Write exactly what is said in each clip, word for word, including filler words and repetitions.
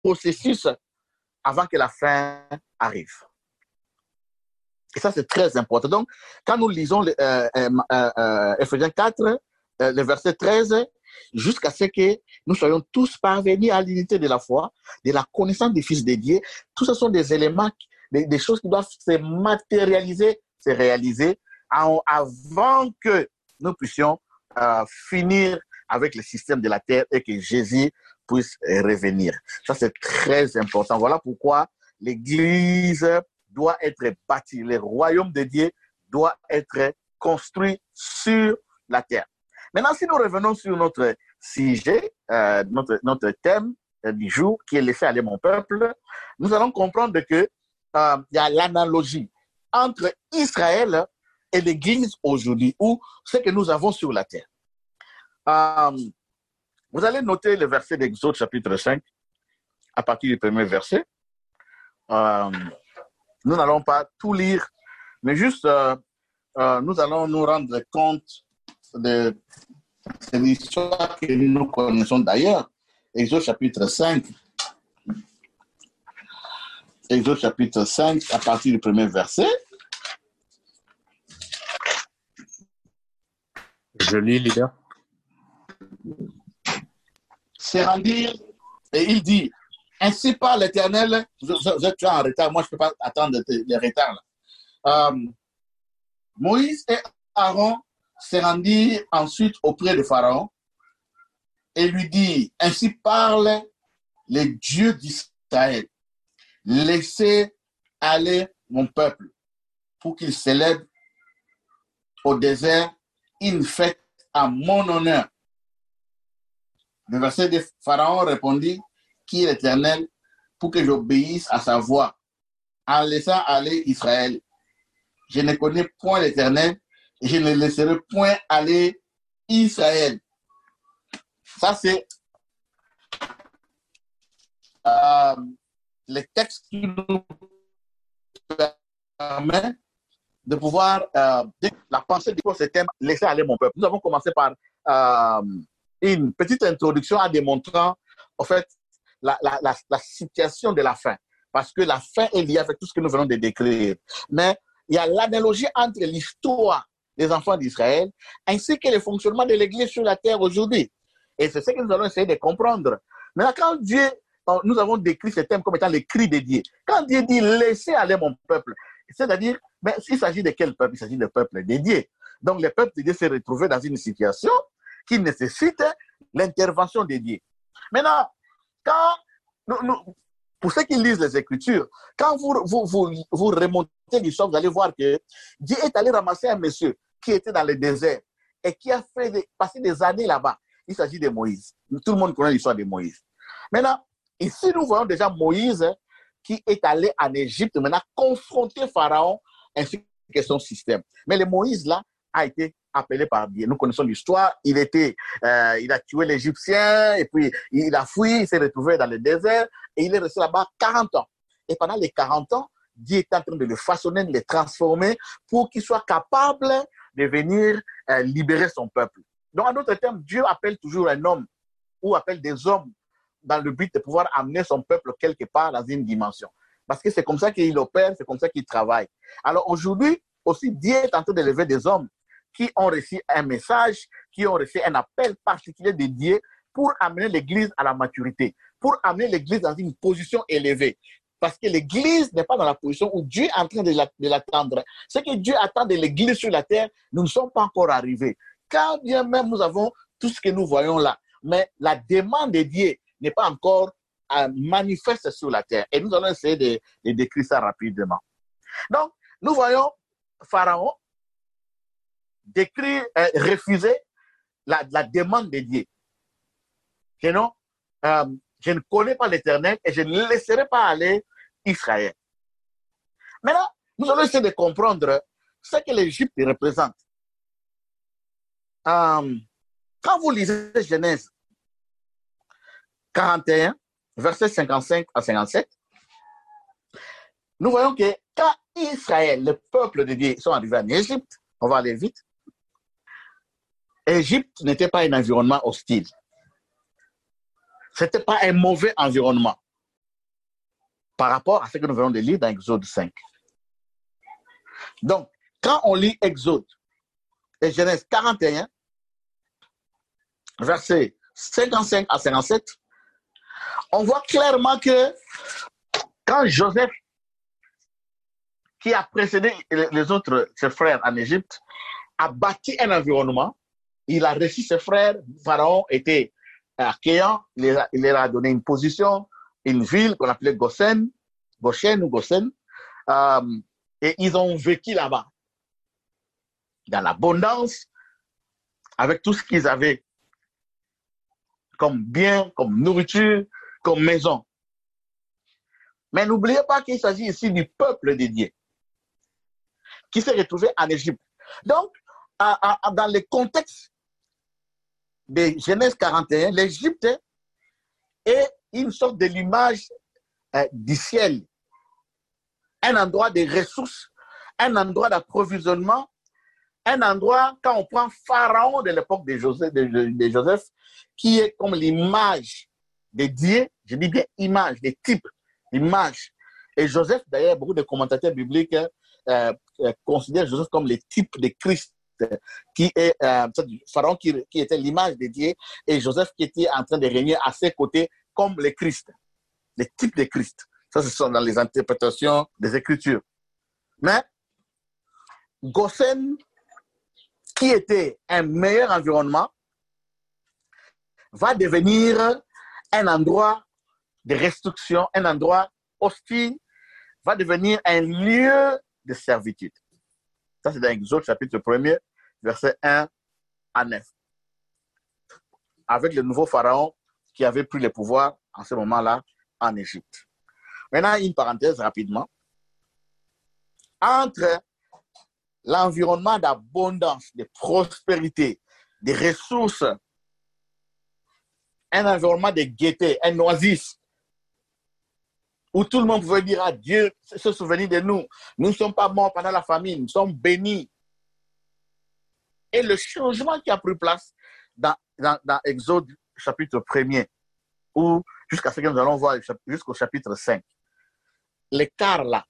processus avant que la fin arrive. Et ça, c'est très important. Donc, quand nous lisons euh, euh, euh, Ephésiens quatre, euh, le verset treize, jusqu'à ce que nous soyons tous parvenus à l'unité de la foi, de la connaissance du Fils de Dieu, tout ce sont des éléments, des, des choses qui doivent se matérialiser, se réaliser en, avant que nous puissions euh, finir avec le système de la terre et que Jésus puisse revenir. Ça, c'est très important. Voilà pourquoi l'Église doit être bâtie. Le royaume de Dieu doit être construit sur la terre. Maintenant, si nous revenons sur notre sujet, euh, notre, notre thème euh, du jour, qui est « Laissez aller mon peuple », nous allons comprendre qu'il euh, y a l'analogie entre Israël et l'Église aujourd'hui, ou ce que nous avons sur la terre. Euh, vous allez noter le verset d'Exode chapitre cinq, à partir du premier verset. Euh, nous n'allons pas tout lire, mais juste euh, euh, nous allons nous rendre compte de cette histoire que nous connaissons d'ailleurs. Exode chapitre cinq. Exode chapitre cinq, à partir du premier verset. Je lis, leader. C'est rendir, et il dit, ainsi par l'Éternel, je, je, je, tu es en retard, moi je ne peux pas attendre les retards là. Euh, Moïse et Aaron se rendirent ensuite auprès de Pharaon et lui dit, ainsi parle le Dieu d'Israël, laissez aller mon peuple pour qu'il célèbre au désert une fête à mon honneur. Le verset de Pharaon répondit, qui est l'Éternel, pour que j'obéisse à sa voix, en laissant aller Israël. Je ne connais point l'Éternel, et je ne laisserai point aller Israël. Ça, c'est euh, le texte qui nous permet de pouvoir, euh, la pensée du ce thème, laisser aller mon peuple. Nous avons commencé par euh, une petite introduction en démontrant, en fait, la, la, la, la situation de la fin. Parce que la fin est liée avec tout ce que nous venons de décrire. Mais il y a l'analogie entre l'histoire des enfants d'Israël ainsi que le fonctionnement de l'Église sur la terre aujourd'hui. Et c'est ce que nous allons essayer de comprendre. Maintenant, quand Dieu, nous avons décrit ce thème comme étant le cri de Dieu. Quand Dieu dit « laissez aller mon peuple », c'est-à-dire, ben, il s'agit de quel peuple? Il s'agit du peuple de Dieu. Donc, le peuple de Dieu s'est retrouvé dans une situation qui nécessite l'intervention de Dieu. Maintenant, quand nous, nous, pour ceux qui lisent les Écritures, quand vous, vous, vous, vous remontez l'histoire, vous allez voir que Dieu est allé ramasser un monsieur qui était dans le désert et qui a fait des, passé des années là-bas. Il s'agit de Moïse. Tout le monde connaît l'histoire de Moïse. Maintenant, ici, nous voyons déjà Moïse qui est allé en Égypte, maintenant confronter Pharaon ainsi que son système. Mais le Moïse, là, a été appelé par Dieu. Nous connaissons l'histoire. Il était, euh, il a tué l'Égyptien et puis il a fui, il s'est retrouvé dans le désert et il est resté là-bas quarante ans. Et pendant les quarante ans, Dieu est en train de le façonner, de le transformer pour qu'il soit capable de venir euh, libérer son peuple. Donc, en d'autres termes, Dieu appelle toujours un homme ou appelle des hommes dans le but de pouvoir amener son peuple quelque part dans une dimension. Parce que c'est comme ça qu'il opère, c'est comme ça qu'il travaille. Alors aujourd'hui, aussi, Dieu est en train de lever des hommes qui ont reçu un message, qui ont reçu un appel particulier de Dieu pour amener l'Église à la maturité, pour amener l'Église dans une position élevée. Parce que l'Église n'est pas dans la position où Dieu est en train de l'attendre. Ce que Dieu attend de l'Église sur la terre, nous ne sommes pas encore arrivés. Quand bien même nous avons tout ce que nous voyons là, mais la demande de Dieu n'est pas encore euh, manifeste sur la terre. Et nous allons essayer de, de décrire ça rapidement. Donc, nous voyons Pharaon décrire, euh, refuser la, la demande de Dieu. Que non, euh, je ne connais pas l'Éternel et je ne laisserai pas aller Israël. Maintenant, nous allons essayer de comprendre ce que l'Égypte représente. Euh, quand vous lisez Genèse quarante et un, versets cinquante-cinq à cinquante-sept, nous voyons que quand Israël, le peuple de Dieu, sont arrivés en Égypte, on va aller vite, Égypte n'était pas un environnement hostile. Ce n'était pas un mauvais environnement. par rapport à ce que nous venons de lire dans Exode cinq. Donc, quand on lit Exode et Genèse quarante et un, versets cinquante-cinq à cinquante-sept, on voit clairement que quand Joseph, qui a précédé les autres, ses frères en Égypte, a bâti un environnement, il a reçu ses frères, Pharaon était accueillant, il leur a, il leur a donné une position, une ville qu'on appelait Goshen, Goshen ou Goshen, euh, et ils ont vécu là-bas, dans l'abondance, avec tout ce qu'ils avaient comme bien, comme nourriture, comme maison. Mais n'oubliez pas qu'il s'agit ici du peuple dédié, qui s'est retrouvé en Égypte. Donc, à, à, dans le contexte de Genèse quarante et un, l'Égypte est une sorte de l'image euh, du ciel, un endroit de ressources, un endroit d'approvisionnement, un endroit, quand on prend Pharaon de l'époque de Joseph, de, de, de Joseph, qui est comme l'image de Dieu, je dis bien image, des types, l'image. Et Joseph, d'ailleurs, beaucoup de commentateurs bibliques euh, euh, considèrent Joseph comme le type de Christ, qui est euh, Pharaon qui, qui était l'image de Dieu, et Joseph qui était en train de régner à ses côtés comme le Christ, le type de Christ. Ça, ce sont dans les interprétations des Écritures. Mais Goshen, qui était un meilleur environnement, va devenir un endroit de restriction, un endroit hostile, va devenir un lieu de servitude. Ça, c'est dans Exode chapitre premier, versets un à neuf. Avec le nouveau pharaon qui avait pris le pouvoir en ce moment-là en Égypte. Maintenant, une parenthèse rapidement. Entre l'environnement d'abondance, de prospérité, de ressources, un environnement de gaieté, un oasis, où tout le monde pouvait dire à Dieu, se souvenir de nous. Nous ne sommes pas morts pendant la famine, nous sommes bénis. Et le changement qui a pris place dans, dans, dans Exode chapitre premier, ou jusqu'à ce que nous allons voir jusqu'au chapitre cinq, l'écart là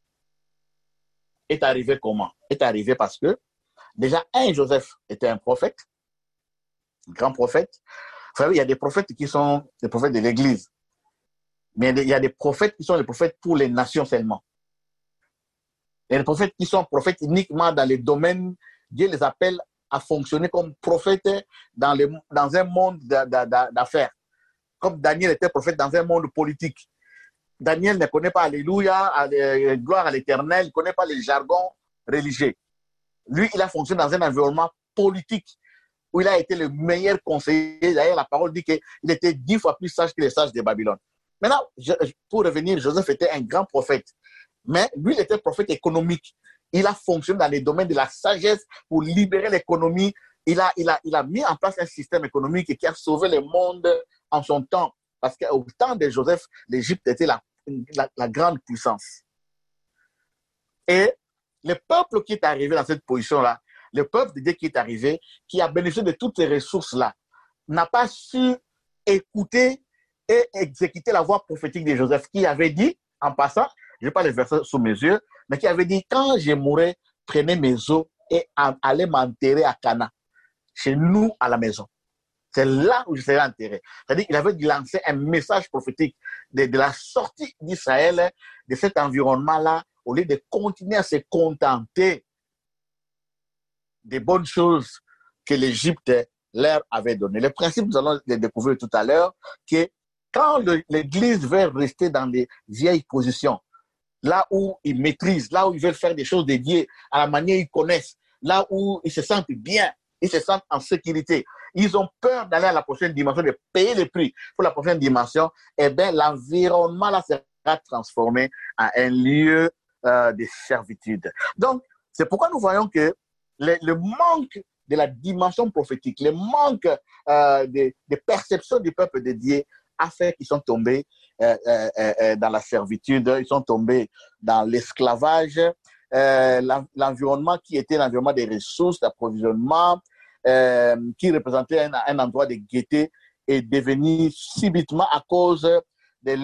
est arrivé comment? Est arrivé parce que, déjà, un, Joseph était un prophète, un grand prophète. Vous savez, il y a des prophètes qui sont des prophètes de l'Église. Mais il y a des prophètes qui sont les prophètes pour les nations seulement. Il y a des prophètes qui sont prophètes uniquement dans les domaines, Dieu les appelle à fonctionner comme prophètes dans, les, dans un monde d'affaires. Comme Daniel était prophète dans un monde politique. Daniel ne connaît pas Alléluia, gloire à l'Éternel, il ne connaît pas les jargons religieux. Lui, il a fonctionné dans un environnement politique où il a été le meilleur conseiller. D'ailleurs, la parole dit qu'il était dix fois plus sage que les sages de Babylone. Maintenant, je, pour revenir, Joseph était un grand prophète. Mais lui, il était prophète économique. Il a fonctionné dans les domaines de la sagesse pour libérer l'économie. Il a, il, a, il a mis en place un système économique qui a sauvé le monde en son temps. Parce qu'au temps de Joseph, l'Égypte était la, la, la grande puissance. Et le peuple qui est arrivé dans cette position-là, le peuple de Dieu qui est arrivé, qui a bénéficié de toutes ces ressources-là, n'a pas su écouter et exécuter la voix prophétique de Joseph, qui avait dit, en passant, je n'ai pas les versets sous mes yeux, mais qui avait dit, quand je mourrai, prenez mes os et allez m'enterrer à Cana, chez nous à la maison. C'est là où je serai enterré. C'est-à-dire qu'il avait lancé un message prophétique de, de la sortie d'Israël, de cet environnement-là, au lieu de continuer à se contenter des bonnes choses que l'Égypte leur avait données. Le principe, nous allons le découvrir tout à l'heure, que quand l'Église veut rester dans les vieilles positions, là où ils maîtrisent, là où ils veulent faire des choses dédiées à la manière ils connaissent, là où ils se sentent bien, ils se sentent en sécurité, ils ont peur d'aller à la prochaine dimension, de payer le prix pour la prochaine dimension, eh bien, l'environnement là sera transformé en un lieu euh, de servitude. Donc, c'est pourquoi nous voyons que le, le manque de la dimension prophétique, le manque euh, de, de perception du peuple de Dieu a fait qu'ils sont tombés euh, euh, euh, dans la servitude, ils sont tombés dans l'esclavage, euh, l'environnement qui était l'environnement des ressources, d'approvisionnement, euh, qui représentait un, un endroit de gaieté, est devenu subitement à cause de leur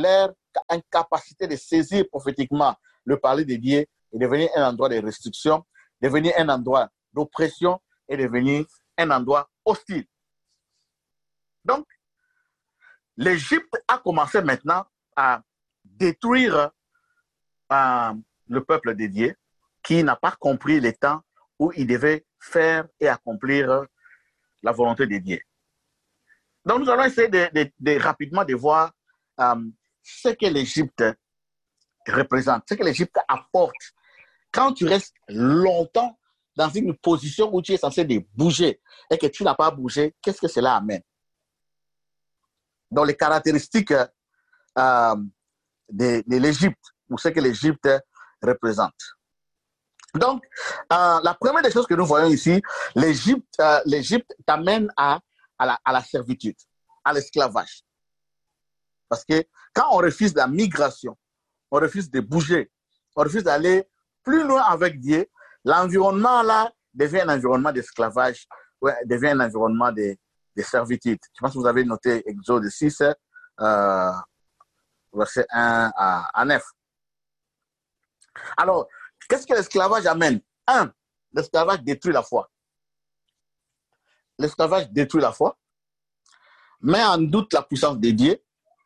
incapacité de saisir prophétiquement le parler de Dieu est devenu un endroit de restriction, devenu un endroit d'oppression et devenu un endroit hostile. Donc, l'Égypte a commencé maintenant à détruire euh, le peuple de Dieu qui n'a pas compris les temps où il devait faire et accomplir la volonté de Dieu. Donc, nous allons essayer de, de, de rapidement de voir euh, ce que l'Égypte représente, ce que l'Égypte apporte. Quand tu restes longtemps dans une position où tu es censé de bouger et que tu n'as pas bougé, qu'est-ce que cela amène? Donc, les caractéristiques euh, de, de l'Égypte, ou ce que l'Égypte représente. Donc, euh, la première des choses que nous voyons ici, l'Égypte euh, l'Égypte t'amène à, à, la, à la servitude, à l'esclavage. Parce que quand on refuse la migration, on refuse de bouger, on refuse d'aller plus loin avec Dieu, l'environnement là devient un environnement d'esclavage, ouais, devient un environnement de, de servitude. Je pense que vous avez noté Exode six, euh, verset un à neuf. Alors, qu'est-ce que l'esclavage amène? Un, l'esclavage détruit la foi. L'esclavage détruit la foi, met en doute la puissance de Dieu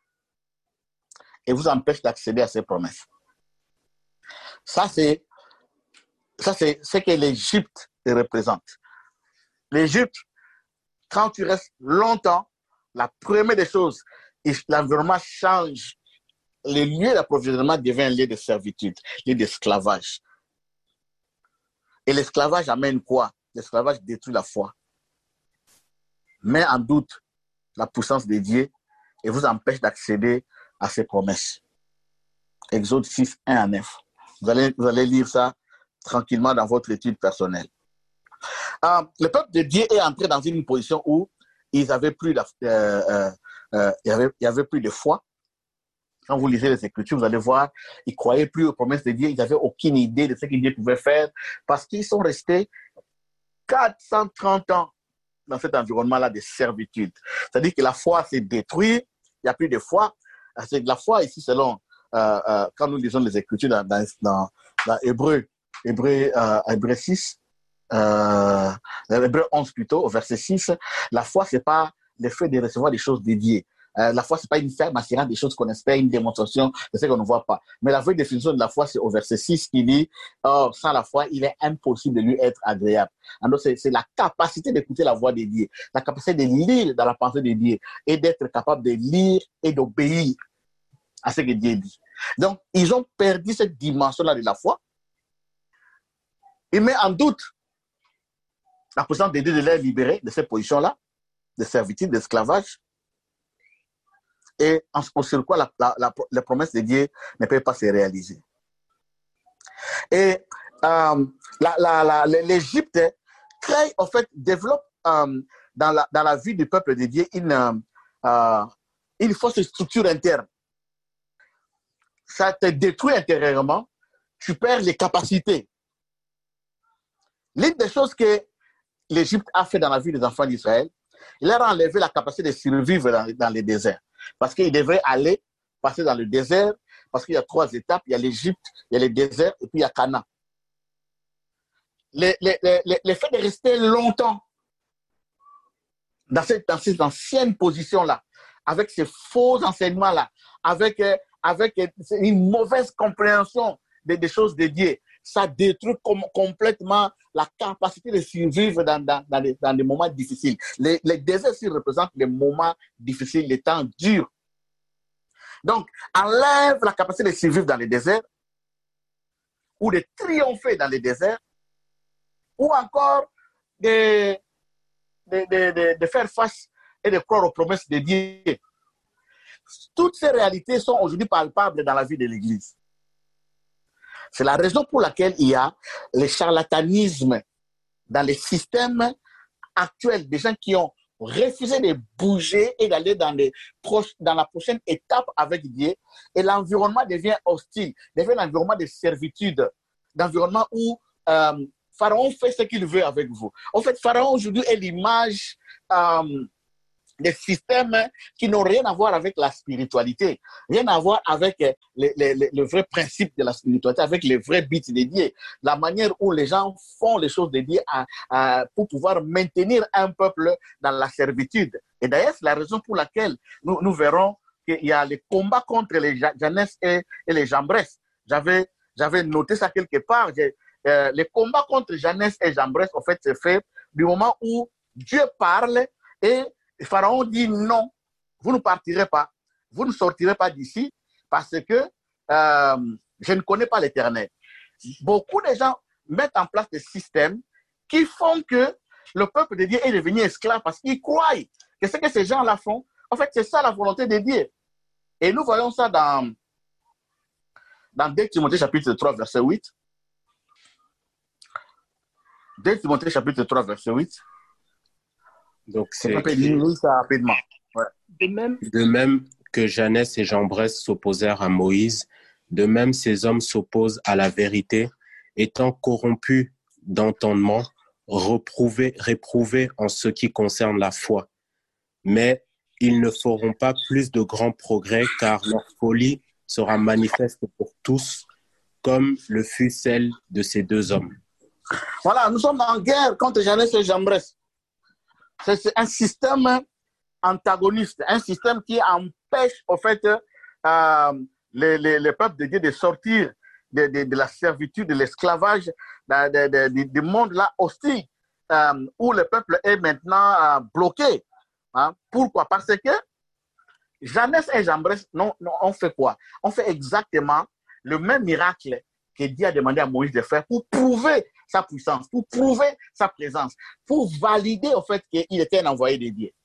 et vous empêche d'accéder à ses promesses. Ça, c'est ça, c'est ce que l'Égypte représente. L'Égypte, quand tu restes longtemps, la première des choses, l'environnement change. Le lieu d'approvisionnement devient un lieu de servitude, lieu d'esclavage. Et l'esclavage amène quoi? L'esclavage détruit la foi, met en doute la puissance de Dieu et vous empêche d'accéder à ses promesses. Exode six, un à neuf. Vous allez, vous allez lire ça tranquillement dans votre étude personnelle. Euh, le peuple de Dieu est entré dans une position où ils avaient plus de, euh, euh, euh, il y avait, il y avait plus de foi. Quand vous lisez les Écritures, vous allez voir, ils ne croyaient plus aux promesses de Dieu, ils n'avaient aucune idée de ce que Dieu pouvait faire parce qu'ils sont restés quatre cent trente ans dans cet environnement-là de servitude. C'est-à-dire que la foi s'est détruite, il n'y a plus de foi. C'est de la foi ici, selon, euh, euh, quand nous lisons les Écritures dans, dans, dans, dans Hébreu, Hébreu, euh, Hébreu six, euh, Hébreu onze plutôt, au verset six, la foi, ce n'est pas le fait de recevoir des choses de Dieu. Euh, la foi, ce n'est pas une ferme assurance des choses qu'on espère, une démonstration de ce qu'on ne voit pas. Mais la vraie définition de la foi, c'est au verset six qui dit « Or, sans la foi, il est impossible de lui être agréable. » Alors, c'est, c'est la capacité d'écouter la voix de Dieu, la capacité de lire dans la pensée de Dieu et d'être capable de lire et d'obéir à ce que Dieu dit. Donc, ils ont perdu cette dimension-là de la foi. Il met en doute la puissance de Dieu de les libérer de cette position-là, de servitude, d'esclavage. Et en sur quoi la, la, la, la promesse de Dieu ne peut pas se réaliser. Et euh, la, la, la, l'Égypte crée, en fait, développe euh, dans, la, dans la vie du peuple de Dieu une, euh, une fausse structure interne. Ça te détruit intérieurement, tu perds les capacités. L'une des choses que l'Égypte a fait dans la vie des enfants d'Israël, il leur a enlevé la capacité de survivre dans, dans les déserts. Parce qu'ils devraient aller passer dans le désert, parce qu'il y a trois étapes, il y a l'Égypte, il y a le désert et puis il y a Canaan. Le, le, le, le fait de rester longtemps dans cette, dans cette ancienne position-là, avec ces faux enseignements-là, avec, avec une mauvaise compréhension des, des choses de Dieu, ça détruit com complètement la capacité de survivre dans, dans, dans, des, dans des moments difficiles. Les, les déserts s'y représentent des moments difficiles, les temps durs. Donc, enlève la capacité de survivre dans les déserts, ou de triompher dans les déserts, ou encore de, de, de, de, de faire face et de croire aux promesses de Dieu. Toutes ces réalités sont aujourd'hui palpables dans la vie de l'Église. C'est la raison pour laquelle il y a le charlatanisme dans les systèmes actuels, des gens qui ont refusé de bouger et d'aller dans, dans la prochaine étape avec Dieu, et l'environnement devient hostile, devient un environnement de servitude, d'environnement où euh, Pharaon fait ce qu'il veut avec vous. En fait, Pharaon aujourd'hui est l'image euh, des systèmes qui n'ont rien à voir avec la spiritualité, rien à voir avec les, les, les, le vrai principe de la spiritualité, avec les vrais buts dédiés, la manière où les gens font les choses dédiées à, à, pour pouvoir maintenir un peuple dans la servitude. Et d'ailleurs, c'est la raison pour laquelle nous, nous verrons qu'il y a les combats contre les Jannes et, et les Jambres. J'avais, j'avais noté ça quelque part. Euh, les combats contre Jannes et Jambres, en fait, c'est fait du moment où Dieu parle et Pharaon dit non, vous ne partirez pas, vous ne sortirez pas d'ici parce que euh, je ne connais pas l'Éternel. Beaucoup de gens mettent en place des systèmes qui font que le peuple de Dieu est devenu esclave parce qu'ils croient que ce que ces gens-là font, en fait, c'est ça la volonté de Dieu. Et nous voyons ça dans, dans deux Timothée chapitre trois, verset huit. deux Timothée chapitre trois, verset huit. Donc, c'est ça rapidement. Ouais. De, même, de même que Jannes et Jambres s'opposèrent à Moïse, de même ces hommes s'opposent à la vérité, étant corrompus d'entendement, réprouvés, réprouvés en ce qui concerne la foi. Mais ils ne feront pas plus de grands progrès, car leur folie sera manifeste pour tous, comme le fut celle de ces deux hommes. Voilà, nous sommes en guerre contre Jannes et Jambres. C'est un système antagoniste, un système qui empêche, en fait, euh, les, les, les peuples de Dieu de sortir de, de, de la servitude, de l'esclavage, de, de, de, du monde là hostile, euh, où le peuple est maintenant euh, bloqué. Hein? Pourquoi? Parce que Jannes et Jambres, non, non, on fait quoi? On fait exactement le même miracle que Dieu a demandé à Moïse de faire pour prouver sa puissance, pour prouver sa présence, pour valider au fait qu'il était un envoyé de Dieu.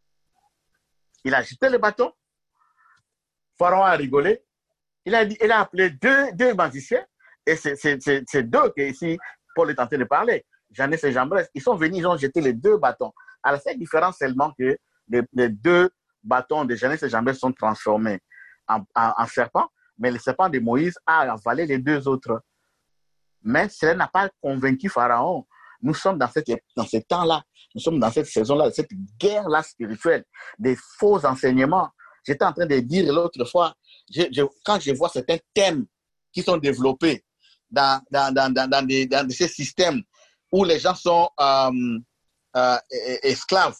Il a jeté le bâton, Pharaon a rigolé, il a, dit, il a appelé deux, deux magiciens, et c'est d'eux que ici Paul est en train de parler, Jannes et Jambres. Ils sont venus, ils ont jeté les deux bâtons. Alors c'est différent seulement que les, les deux bâtons de Jannes et Jambres sont transformés en, en, en serpents, mais le serpent de Moïse a avalé les deux autres. Mais cela n'a pas convaincu Pharaon. Nous sommes dans, cette, dans ce temps-là, nous sommes dans cette saison-là, cette guerre-là spirituelle, des faux enseignements. J'étais en train de dire l'autre fois, je, je, quand je vois certains thèmes qui sont développés dans, dans, dans, dans, dans, des, dans ces systèmes où les gens sont euh, euh, esclaves,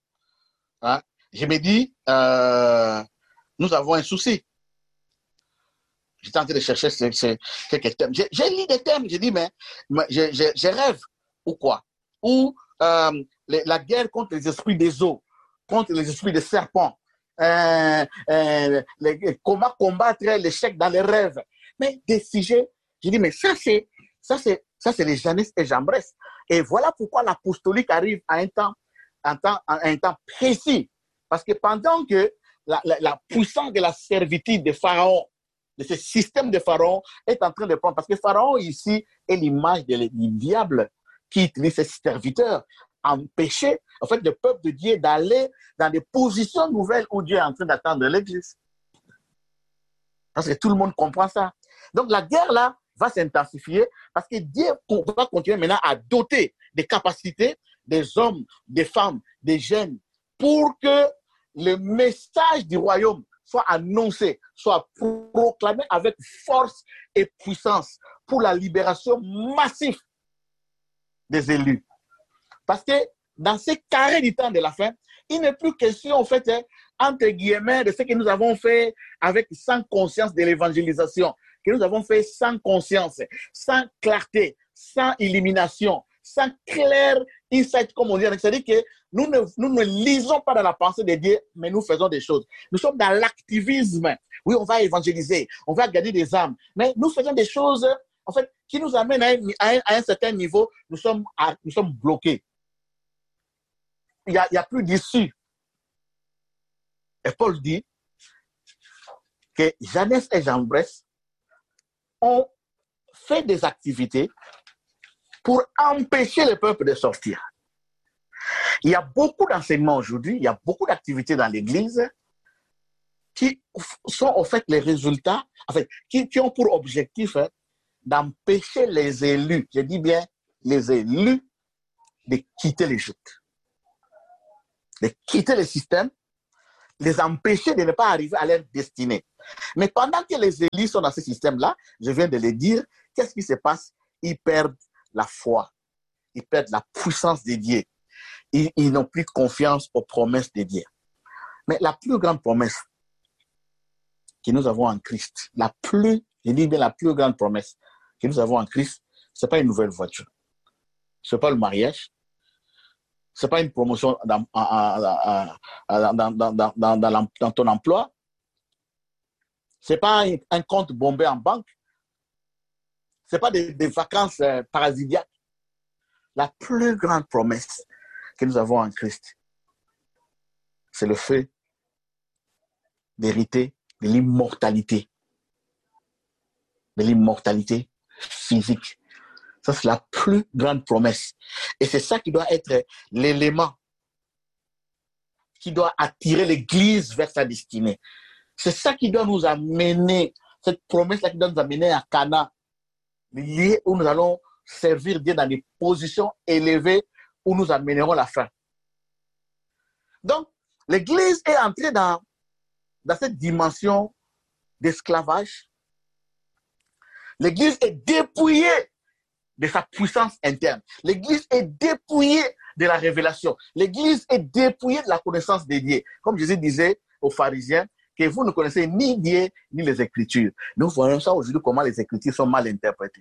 hein, je me dis, euh, nous avons un souci. J'étais en train de chercher ce, ce, quelques thèmes. J'ai lu des thèmes, j'ai dit, mais, mais je, je, je rêve ou quoi? Ou euh, les, la guerre contre les esprits des eaux, contre les esprits des serpents, euh, euh, les, comment combattre l'échec dans les rêves. Mais des sujets, j'ai dit, mais ça c'est ça c'est ça c'est les Jannes et Jambres. Et voilà pourquoi l'apostolique arrive à un temps, un temps, à un temps précis. Parce que pendant que la, la, la puissance de la servitude de Pharaon, de ce système de Pharaon est en train de prendre. Parce que Pharaon, ici, est l'image du diable qui utilise ses serviteurs, empêcher, en fait, le peuple de Dieu d'aller dans des positions nouvelles où Dieu est en train d'attendre l'Église. Parce que tout le monde comprend ça. Donc, la guerre, là, va s'intensifier parce que Dieu va continuer maintenant à doter des capacités des hommes, des femmes, des jeunes pour que le message du royaume soit annoncé, soit proclamé avec force et puissance pour la libération massive des élus. Parce que dans ces carrés du temps de la fin, il n'est plus question, en fait, entre guillemets, de ce que nous avons fait avec sans conscience de l'évangélisation, que nous avons fait sans conscience, sans clarté, sans illumination, sans clair insight, comme on dit. C'est-à-dire que nous ne, nous ne lisons pas dans la pensée de Dieu, mais nous faisons des choses. Nous sommes dans l'activisme. Oui, on va évangéliser, on va gagner des âmes, mais nous faisons des choses, en fait, qui nous amènent à un, à un, à un certain niveau. Nous sommes, à, nous sommes bloqués. Il n'y a, a plus d'issue. Et Paul dit que Jannes et Jambres ont fait des activités pour empêcher le peuple de sortir. Il y a beaucoup d'enseignements aujourd'hui, il y a beaucoup d'activités dans l'Église qui sont en fait les résultats, en fait, qui, qui ont pour objectif hein, d'empêcher les élus, je dis bien les élus, de quitter l'Égypte. de quitter le système, les empêcher de ne pas arriver à leur destinée. Mais pendant que les élites sont dans ce système-là, je viens de le dire, qu'est-ce qui se passe? Ils perdent la foi, ils perdent la puissance de Dieu. Ils, ils n'ont plus confiance aux promesses de Dieu. Mais la plus grande promesse que nous avons en Christ, la plus, je dis bien la plus grande promesse que nous avons en Christ, ce n'est pas une nouvelle voiture. Ce n'est pas le mariage. Ce n'est pas une promotion dans, dans, dans, dans, dans, dans, dans ton emploi. Ce n'est pas un, un compte bombé en banque. Ce n'est pas des, des vacances euh, parasitiques. La plus grande promesse que nous avons en Christ, c'est le fait d'hériter de l'immortalité. De l'immortalité physique. Ça, c'est la plus grande promesse. Et c'est ça qui doit être l'élément qui doit attirer l'Église vers sa destinée. C'est ça qui doit nous amener, cette promesse-là qui doit nous amener à Cana, lieu où nous allons servir Dieu dans des positions élevées où nous amènerons la fin. Donc, l'Église est entrée dans, dans cette dimension d'esclavage. L'Église est dépouillée de sa puissance interne. L'Église est dépouillée de la révélation. L'Église est dépouillée de la connaissance de Dieu. Comme Jésus disait aux pharisiens, que vous ne connaissez ni Dieu, ni les Écritures. Nous voyons ça aujourd'hui, comment les Écritures sont mal interprétées.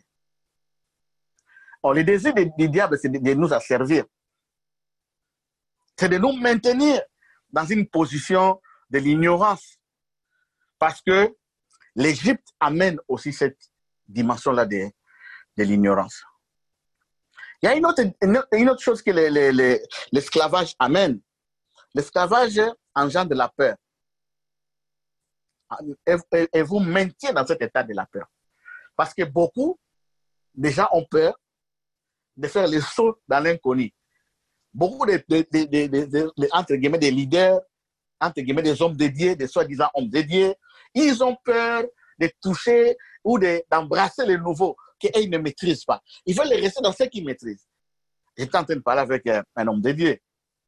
Or, le désir du diable, c'est de, de nous asservir. C'est de nous maintenir dans une position de l'ignorance. Parce que l'Égypte amène aussi cette dimension-là de, de l'ignorance. Il y a une autre, une autre chose que l'esclavage amène. L'esclavage engendre de la peur. Et, et, et vous maintient dans cet état de la peur. Parce que beaucoup de gens ont peur de faire le saut dans l'inconnu. Beaucoup de, de, de, de, de, de, de, entre guillemets, des leaders, entre guillemets, des hommes de Dieu, des soi-disant hommes de Dieu, ils ont peur de toucher ou d'embrasser de, le nouveau qu'ils ne maîtrisent pas. Ils veulent rester dans ce qu'ils maîtrisent. J'étais en train de parler avec un, un homme de Dieu.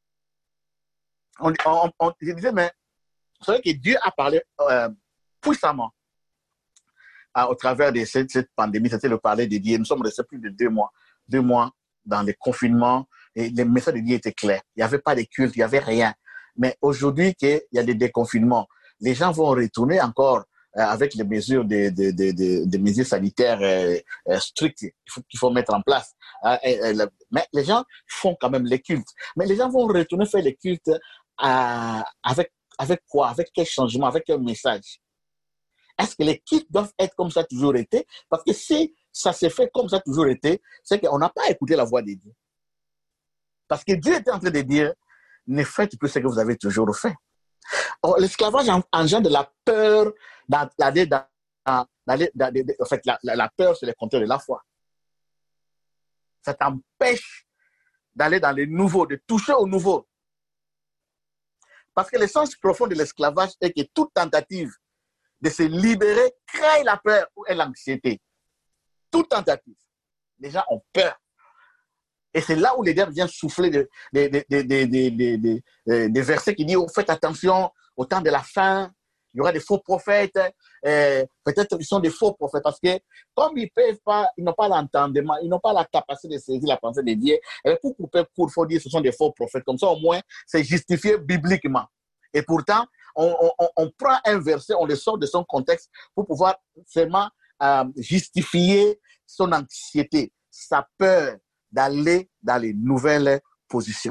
On, on, on, je disais, mais vous savez que Dieu a parlé euh, puissamment euh, au travers de cette, cette pandémie, c'était le parler de Dieu. Nous sommes restés plus de deux mois, deux mois dans les confinements et les messages de Dieu étaient clairs. Il n'y avait pas de culte, il n'y avait rien. Mais aujourd'hui qu'il y a des déconfinements, les gens vont retourner encore euh, avec les mesures de, de, de, de, de mesures sanitaires euh, euh, strictes qu'il faut, qu'il faut mettre en place. Euh, euh, mais les gens font quand même les cultes. Mais les gens vont retourner faire les cultes euh, avec Avec quoi? Avec quel changement? Avec quel message? Est-ce que les cultes doivent être comme ça toujours été? Parce que si ça s'est fait comme ça toujours été, c'est qu'on n'a pas écouté la voix de Dieu. Parce que Dieu était en train de dire, ne faites plus ce que vous avez toujours fait. L'esclavage engendre de la peur, d'aller dans, dans, dans, dans, en fait, la, la, la peur, c'est le contraire de la foi. Ça t'empêche d'aller dans le nouveau, de toucher au nouveau. Parce que le sens profond de l'esclavage est que toute tentative de se libérer crée la peur ou l'anxiété. Toute tentative. Les gens ont peur. Et c'est là où les diable vient souffler des de, de, de, de, de, de, de, de versets qui disent oh, faites attention au temps de la fin, il y aura des faux prophètes. Euh, Peut-être qu'ils sont des faux prophètes parce que comme ils peuvent pas, ils n'ont pas l'entendement, ils n'ont pas la capacité de saisir la pensée de Dieu. Et pour couper court, il faut dire que ce sont des faux prophètes. Comme ça, au moins, c'est justifié bibliquement. Et pourtant, on, on, on prend un verset, on le sort de son contexte pour pouvoir seulement euh, justifier son anxiété, sa peur d'aller dans les nouvelles positions.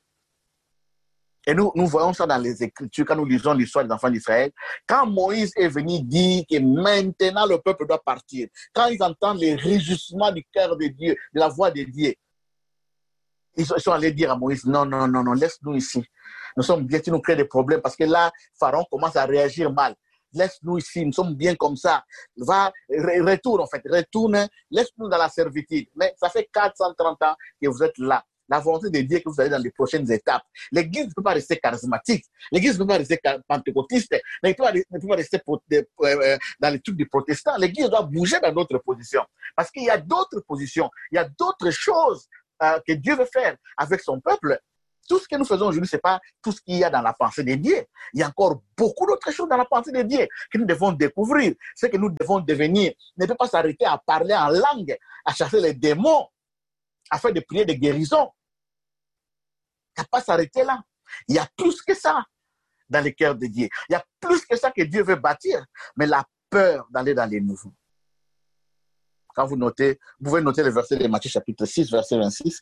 Et nous, nous voyons ça dans les Écritures, quand nous lisons l'histoire des enfants d'Israël. Quand Moïse est venu dire que maintenant le peuple doit partir, quand ils entendent les rugissements du cœur de Dieu, de la voix de Dieu, ils sont allés dire à Moïse, non, non, non, non, laisse-nous ici. Nous sommes bien, tu nous crées des problèmes parce que là, Pharaon commence à réagir mal. Laisse-nous ici, nous sommes bien comme ça. Va, retourne en fait, retourne, laisse-nous dans la servitude. Mais ça fait quatre cent trente ans que vous êtes là. La volonté de Dieu est que vous allez dans les prochaines étapes. L'Église ne peut pas rester charismatique. L'Église ne peut pas rester pentecôtiste. Ne peut pas, ne peut pas rester dans les trucs des protestants. L'Église doit bouger dans d'autres positions. Parce qu'il y a d'autres positions. Il y a d'autres choses euh, que Dieu veut faire avec son peuple. tout ce que nous faisons aujourd'hui, ce n'est pas tout ce qu'il y a dans la pensée de Dieu. Il y a encore beaucoup d'autres choses dans la pensée de Dieu que nous devons découvrir. Ce que nous devons devenir ne peut pas s'arrêter à parler en langue, à chasser les démons, à faire des prières de guérison. Il ne peut pas s'arrêter là. Il y a plus que ça dans le cœur de Dieu. Il y a plus que ça que Dieu veut bâtir, mais la peur d'aller dans les nouveaux. Quand vous notez, vous pouvez noter le verset de Matthieu chapitre six, verset vingt-six.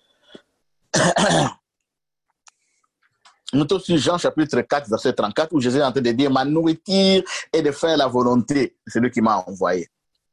Notons aussi Jean chapitre quatre, verset trente-quatre, où Jésus est en train de dire, ma nourriture est de faire la volonté de celui qui m'a envoyé.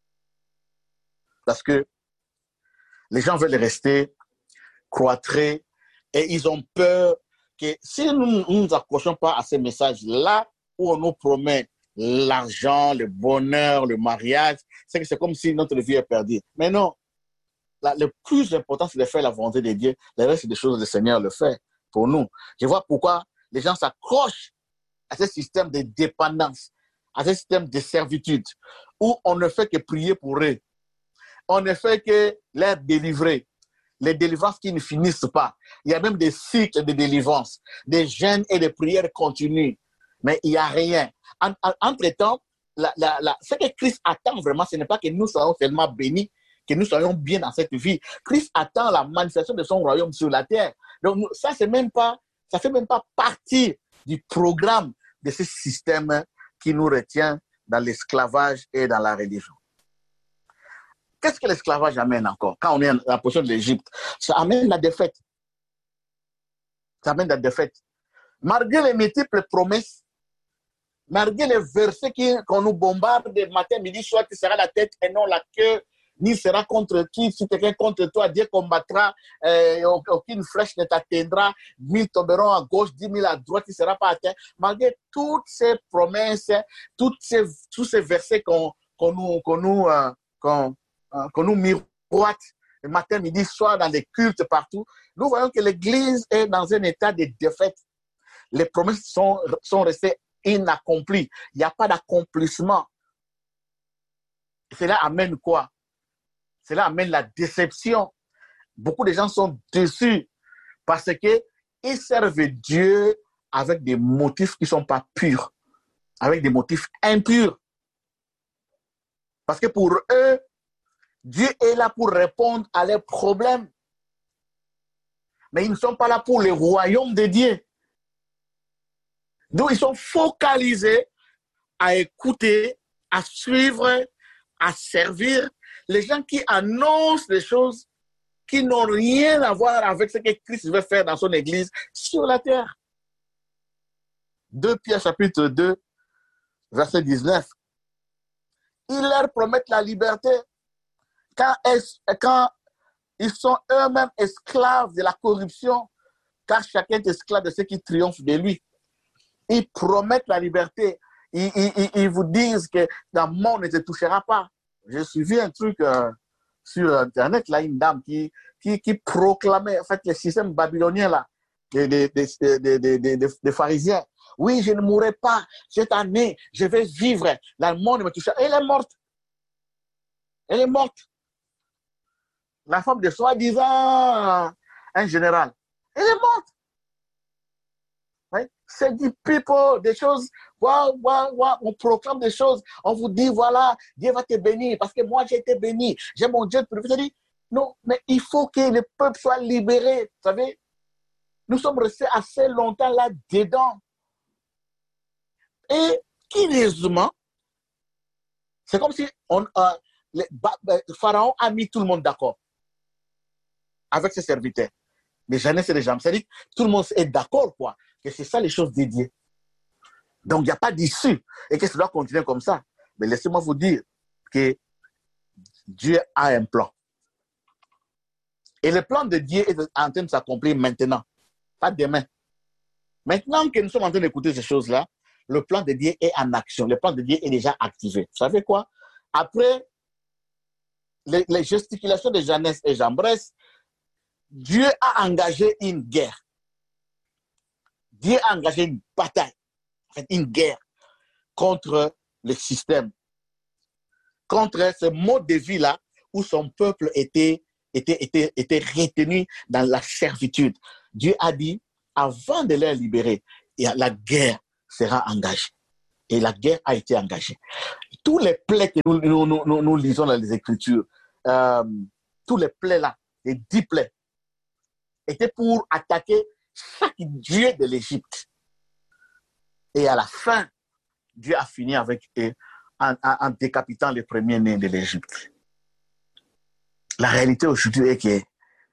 Parce que les gens veulent rester cloîtrés et ils ont peur que si nous ne nous accrochons pas à ces messages-là, où on nous promet l'argent, le bonheur, le mariage, c'est que c'est comme si notre vie est perdue. Mais non, la, le plus important, c'est de faire la volonté de Dieu. Le reste des choses, le Seigneur le fait pour nous. Je vois pourquoi les gens s'accrochent à ce système de dépendance, à ce système de servitude, où on ne fait que prier pour eux. On ne fait que les délivrer. Les délivrances qui ne finissent pas. Il y a même des cycles de délivrance, des jeûnes et des prières continues. Mais il n'y a rien. En, en, entre-temps, la, la, la, ce que Christ attend vraiment, ce n'est pas que nous soyons seulement bénis, que nous soyons bien dans cette vie. Christ attend la manifestation de son royaume sur la terre. Donc ça, c'est même pas, ça fait même pas partie du programme de ce système qui nous retient dans l'esclavage et dans la religion. Qu'est-ce que l'esclavage amène encore? Quand on est dans la position de l'Égypte, ça amène la défaite. Ça amène la défaite. Malgré les multiples promesses, malgré les versets qu'on nous bombarde matin, midi, soir, tu seras la tête et non la queue, ni sera contre qui, si quelqu'un contre toi, Dieu combattra, euh, aucune flèche ne t'atteindra, mille tomberont à gauche, dix mille à droite, tu ne seras pas atteint. Malgré toutes ces promesses, toutes ces, tous ces versets qu'on qu'on nous, qu'on nous, euh, qu'on, euh, qu'on nous miroite, le matin, midi, soir, dans les cultes partout, nous voyons que l'Église est dans un état de défaite. Les promesses sont, sont restées inaccomplies. Il n'y a pas d'accomplissement. Cela amène quoi? Cela amène la déception. Beaucoup de gens sont déçus parce qu'ils servent Dieu avec des motifs qui ne sont pas purs, avec des motifs impurs. Parce que pour eux, Dieu est là pour répondre à leurs problèmes. Mais ils ne sont pas là pour le royaume de Dieu. Donc, ils sont focalisés à écouter, à suivre, à servir les gens qui annoncent des choses qui n'ont rien à voir avec ce que Christ veut faire dans son Église sur la terre. deux Pierre chapitre deux, verset dix-neuf. Ils leur promettent la liberté quand, quand ils sont eux-mêmes esclaves de la corruption, car chacun est esclave de ceux qui triomphent de lui. Ils promettent la liberté. Ils, ils, ils vous disent que la mort ne te touchera pas. J'ai suivi un truc euh, sur Internet, là, une dame qui, qui, qui proclamait en fait, le système babylonien là, des, des, des, des, des, des, des pharisiens. Oui, je ne mourrai pas cette année, je vais vivre. La mort ne me touchera pas. Elle est morte. Elle est morte. La femme de soi-disant un général. Elle est morte. C'est du people, des choses, wow, wow, wow, on proclame des choses, on vous dit, voilà, Dieu va te bénir, parce que moi j'ai été béni, j'ai mon Dieu. Vous dit, non, mais il faut que le peuple soit libéré, vous savez. Nous sommes restés assez longtemps là-dedans. Et curieusement, c'est comme si on, euh, le, le Pharaon a mis tout le monde d'accord avec ses serviteurs. Les Jeunesse et les gens, c'est-à-dire tout le monde est d'accord, quoi, que c'est ça les choses dédiées. Donc, il n'y a pas d'issue et que ça doit continuer comme ça. Mais laissez-moi vous dire que Dieu a un plan. Et le plan de Dieu est en train de s'accomplir maintenant, pas demain. Maintenant que nous sommes en train d'écouter ces choses-là, le plan de Dieu est en action. Le plan de Dieu est déjà activé. Vous savez quoi? Après les, les gesticulations de Jeannès et Jean-Bresse, Dieu a engagé une guerre. Dieu a engagé une bataille, une guerre contre le système, contre ce mode de vie-là où son peuple était, était, était, était retenu dans la servitude. Dieu a dit, avant de les libérer, la guerre sera engagée. Et la guerre a été engagée. Tous les plaies que nous, nous, nous, nous lisons dans les Écritures, euh, tous les plaies là, les dix plaies, étaient pour attaquer chaque dieu de l'Égypte. Et à la fin, Dieu a fini avec eux en, en, en décapitant les premiers-nés de l'Égypte. La réalité aujourd'hui est que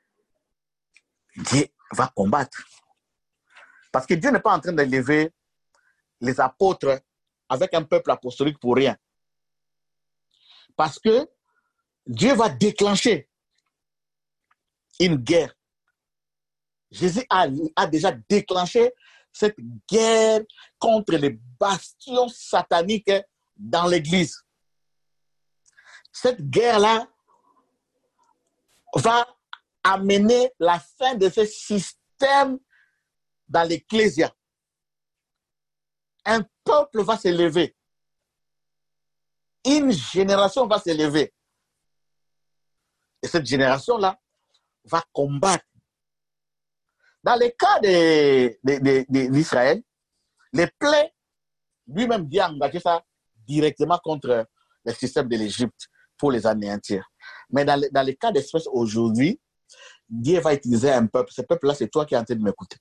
Dieu va combattre. Parce que Dieu n'est pas en train d'élever les apôtres avec un peuple apostolique pour rien. Parce que Dieu va déclencher une guerre. Jésus a, a déjà déclenché cette guerre contre les bastions sataniques dans l'Église. Cette guerre-là va amener la fin de ce système dans l'Ecclésia. Un peuple va s'élever. Une génération va s'élever. Et cette génération-là va combattre. Dans le cas d'Israël, les plaies, lui-même Dieu a engagé ça directement contre le système de l'Égypte pour les anéantir. Mais dans le, dans le cas d'espèce aujourd'hui, Dieu va utiliser un peuple. Ce peuple-là, c'est toi qui es en train de m'écouter.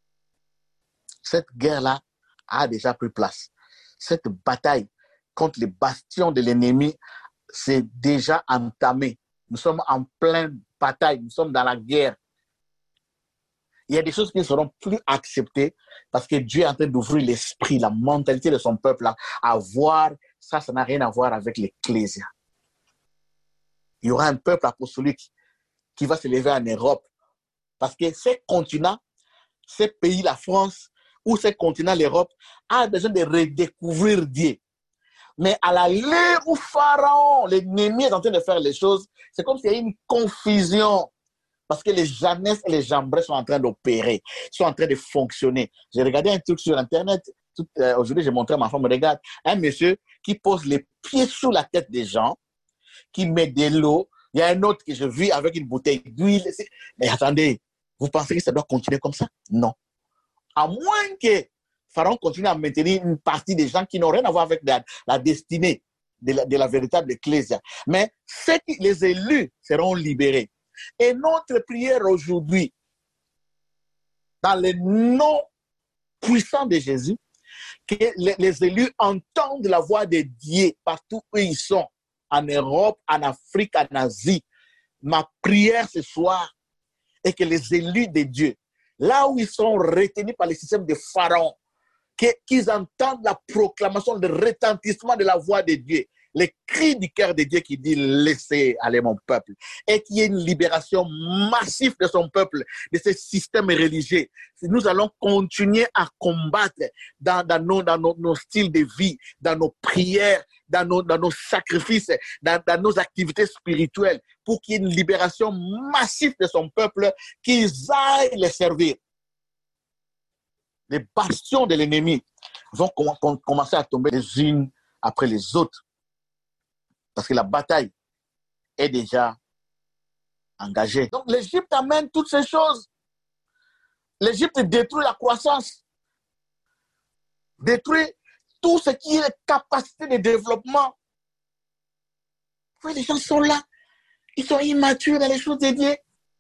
Cette guerre-là a déjà pris place. Cette bataille contre les bastions de l'ennemi, c'est déjà entamé. Nous sommes en pleine bataille, nous sommes dans la guerre. Il y a des choses qui ne seront plus acceptées parce que Dieu est en train d'ouvrir l'esprit, la mentalité de son peuple à, à voir. Ça, ça n'a rien à voir avec l'Ecclésia. Il y aura un peuple apostolique qui va se lever en Europe parce que ces continents, ces pays, la France, ou ces continents, l'Europe, a besoin de redécouvrir Dieu. Mais à la l'heure où Pharaon, l'ennemi est en train de faire les choses, c'est comme s'il y a une confusion. Parce que les Jeannès et les Jambres sont en train d'opérer, sont en train de fonctionner. J'ai regardé un truc sur Internet, euh, aujourd'hui j'ai montré à ma femme, regarde, un monsieur qui pose les pieds sous la tête des gens, qui met de l'eau. Il y a un autre que je vis avec une bouteille d'huile. Mais attendez, vous pensez que ça doit continuer comme ça? Non. À moins que Pharaon continue à maintenir une partie des gens qui n'ont rien à voir avec la, la destinée de la, de la véritable Ecclésia. Mais ceux qui, les élus seront libérés. Et notre prière aujourd'hui, dans le nom puissant de Jésus, que les, les élus entendent la voix de Dieu partout où ils sont, en Europe, en Afrique, en Asie. Ma prière ce soir est que les élus de Dieu, là où ils sont retenus par le système de Pharaon, qu'ils entendent la proclamation, le retentissement de la voix de Dieu, les cris du cœur de Dieu qui dit « Laissez aller mon peuple » et qu'il y ait une libération massive de son peuple, de ce système religieux. Nous allons continuer à combattre dans, dans, nos, dans nos, nos styles de vie, dans nos prières, dans nos, dans nos sacrifices, dans, dans nos activités spirituelles, pour qu'il y ait une libération massive de son peuple, qu'ils aillent les servir. Les bastions de l'ennemi vont com commencer à tomber les unes après les autres. Parce que la bataille est déjà engagée. Donc l'Égypte amène toutes ces choses. L'Égypte détruit la croissance, détruit tout ce qui est capacité de développement. Oui, les gens sont là. Ils sont immatures dans les choses de Dieu.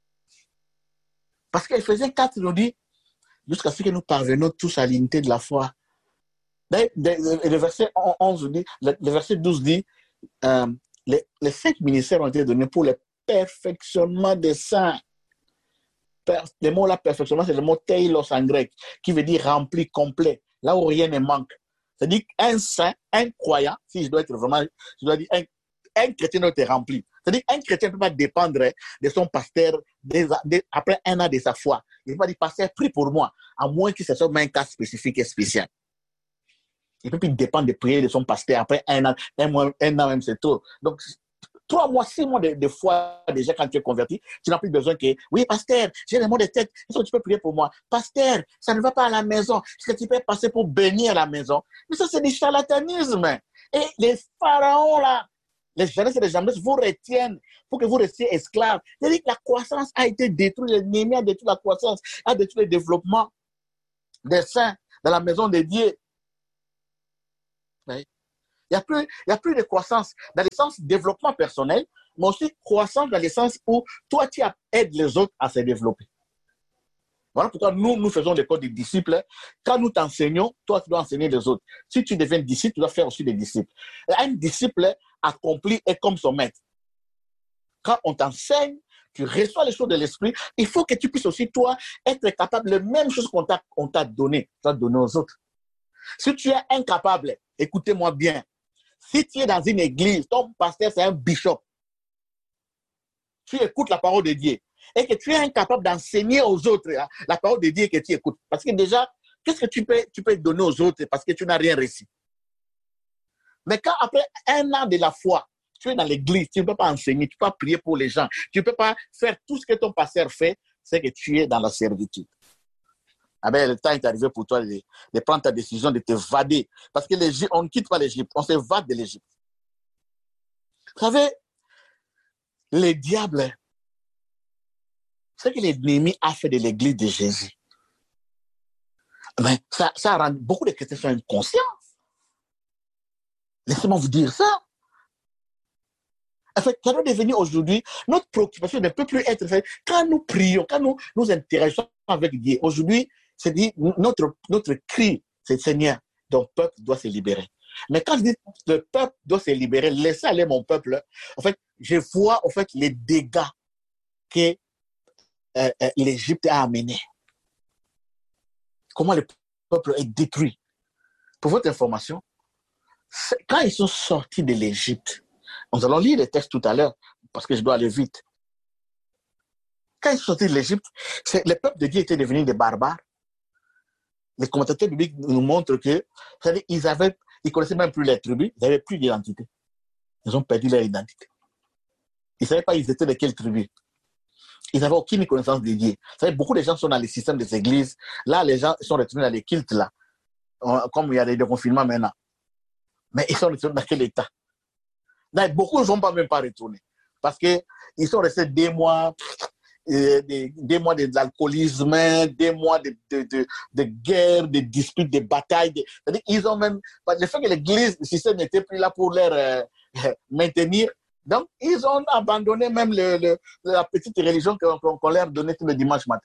Parce qu'Éphésiens quatre nous dit, jusqu'à ce que nous parvenons tous à l'unité de la foi. Le verset onze dit, le verset douze dit, euh, les, les cinq ministères ont été donnés pour le perfectionnement des saints. Per, le mot là, perfectionnement, c'est le mot teilos en grec, qui veut dire rempli, complet, là où rien ne manque. C'est-à-dire qu'un saint, un croyant, si je dois être vraiment, je dois dire, un, un chrétien doit être rempli. C'est-à-dire qu'un chrétien ne peut pas dépendre de son pasteur des, des, après un an de sa foi. Il ne peut pas dire, pasteur, prie pour moi, à moins que ce soit un cas spécifique et spécial. Il ne peut plus dépendre de prier de son pasteur après un an, un mois, un an même, c'est trop. Donc, trois mois, six mois de, de foi, déjà, quand tu es converti, tu n'as plus besoin que, oui, pasteur, j'ai des maux de tête, est-ce que tu peux prier pour moi? Pasteur, ça ne va pas à la maison, est-ce que tu peux passer pour bénir la maison? Mais ça, c'est du charlatanisme. Et les pharaons, là, les Jannes et les Jambres vous retiennent pour que vous restiez esclaves. C'est-à-dire que la croissance a été détruite, l'ennemi a détruit la croissance, a détruit le développement des saints dans la maison de Dieu. Il n'y a plus, il y a plus de croissance dans le sens développement personnel, mais aussi croissance dans le sens où toi, tu aides les autres à se développer. Voilà pourquoi nous, nous faisons l'école des disciples. Quand nous t'enseignons, toi, tu dois enseigner les autres. Si tu deviens disciple, tu dois faire aussi des disciples. Et un disciple accompli est comme son maître. Quand on t'enseigne, tu reçois les choses de l'esprit, il faut que tu puisses aussi, toi, être capable de la même chose qu'on t'a, on t'a donné, tu dois donner aux autres. Si tu es incapable, écoutez-moi bien, si tu es dans une église, ton pasteur, c'est un bishop, tu écoutes la parole de Dieu, et que tu es incapable d'enseigner aux autres hein, la parole de Dieu que tu écoutes. Parce que déjà, qu'est-ce que tu peux, tu peux donner aux autres parce que tu n'as rien reçu. Mais quand après un an de la foi, tu es dans l'église, tu ne peux pas enseigner, tu ne peux pas prier pour les gens, tu ne peux pas faire tout ce que ton pasteur fait, c'est que tu es dans la servitude. Ah ben, le temps est arrivé pour toi de, de prendre ta décision, de te vader. Parce que on ne quitte pas l'Égypte, on se vade de l'Égypte. Vous savez, les diables, ce que l'ennemi a fait de l'église de Jésus, mais ça, ça rend beaucoup de chrétiens sont inconscients. Laissez-moi vous dire ça. En fait, ça doit devenir aujourd'hui, notre préoccupation ne peut plus être faite. Quand nous prions, quand nous nous interagissons avec Dieu, aujourd'hui, c'est dit, notre, notre cri, c'est Seigneur, ton peuple doit se libérer. Mais quand je dis le peuple doit se libérer, laissez aller mon peuple, en fait, je vois en fait les dégâts que euh, euh, l'Égypte a amenés. Comment le peuple est détruit. Pour votre information, quand ils sont sortis de l'Égypte, nous allons lire les textes tout à l'heure, parce que je dois aller vite. Quand ils sont sortis de l'Égypte, le peuple de Dieu était devenu des barbares. Les commentateurs bibliques nous montrent que, c'est-à-dire, ils avaient, ils connaissaient même plus les tribus, ils n'avaient plus d'identité. Ils ont perdu leur identité. Ils ne savaient pas ils étaient de quelle tribu. Ils n'avaient aucune connaissance de Dieu. Vous savez, beaucoup de gens sont dans les systèmes des églises. Là, les gens sont retenus dans les cultes, là. Comme il y a des déconfinements maintenant. Mais ils sont retenus dans quel état? Là, beaucoup ne sont pas même pas retournés. Parce qu'ils sont restés des mois, euh, des, des mois d'alcoolisme, des mois de, de, de, de guerre, de disputes, de batailles. De, c'est-à-dire qu'ils ont même... Le fait que l'église, le système n'était plus là pour leur euh, maintenir. Donc, ils ont abandonné même le, le, la petite religion qu'on, qu'on leur donnait tout le dimanche matin.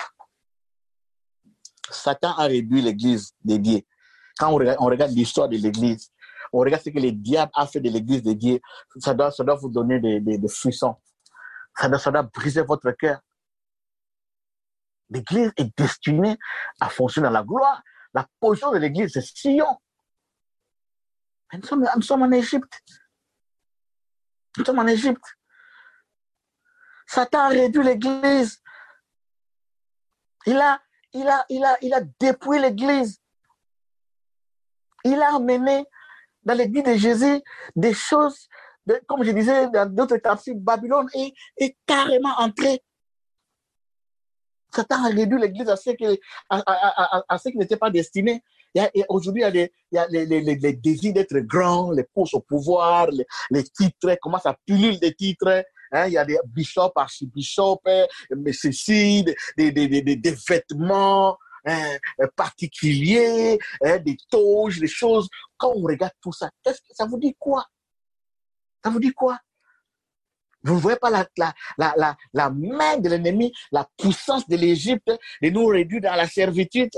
Satan a réduit l'église de Dieu. Quand on regarde, on regarde l'histoire de l'église, on regarde ce que le diable a fait de l'église de Dieu, ça doit, ça doit vous donner des, des, des frissons. Ça doit, ça doit briser votre cœur. L'église est destinée à fonctionner dans la gloire. La position de l'église, c'est Sion. Mais nous sommes, nous sommes en Égypte. Nous sommes en Égypte. Satan a réduit l'église. Il a, il a, il a, il a dépouillé l'église. Il a amené dans l'église de Jésus des choses, de, comme je disais dans d'autres capsules, Babylone est, est carrément entrée. Satan a réduit l'église à ce qui à, n'était pas destiné. Il y a, aujourd'hui, il y a, les, il y a les, les, les, les désirs d'être grand, les courses au pouvoir, les, les titres, comment ça pullule des titres. Hein, il y a des bishops, archibishops, mais ceci, des, des, des, des, des vêtements hein, particuliers, hein, des toges, des choses. Quand on regarde tout ça, qu'est-ce que ça vous dit quoi? Ça vous dit quoi? Vous ne voyez pas la, la, la, la, la main de l'ennemi, la puissance de l'Égypte de nous réduire dans la servitude,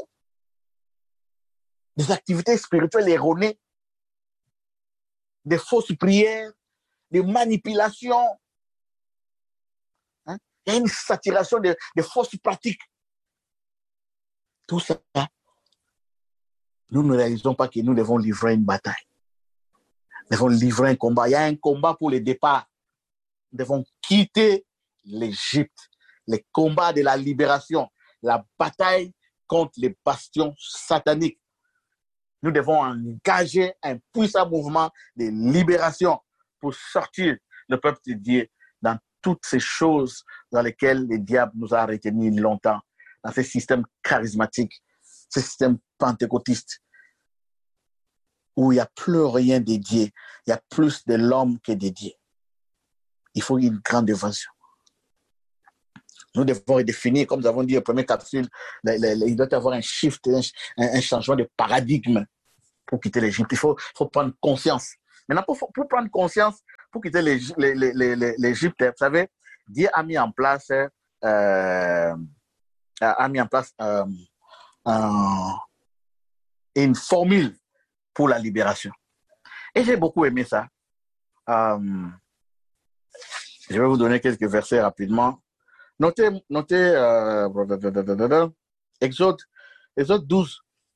des activités spirituelles erronées, des fausses prières, des manipulations. Hein? Il y a une saturation de, de fausses pratiques. Tout ça, nous ne réalisons pas que nous devons livrer une bataille. Nous devons livrer un combat. Il y a un combat pour le départ. Nous devons quitter l'Égypte, le combat de la libération, la bataille contre les bastions sataniques. Nous devons engager un puissant mouvement de libération pour sortir le peuple de Dieu dans toutes ces choses dans lesquelles le diable nous a retenus longtemps, dans ces systèmes charismatiques, ces systèmes pentecôtistes. où il n'y a plus rien dédié. Il y a plus de l'homme que dédié. Il faut une grande évasion. Nous devons redéfinir, comme nous avons dit au premier capsule, le, le, le, il doit y avoir un shift, un, un changement de paradigme pour quitter l'Égypte. Il faut, faut prendre conscience. Maintenant, pour, pour prendre conscience, pour quitter l'Égypte, vous savez, Dieu a mis en place, euh, a mis en place euh, euh, une formule pour la libération. Et j'ai beaucoup aimé ça. Euh, je vais vous donner quelques versets rapidement. Notez, notez euh, Exode, Exode douze.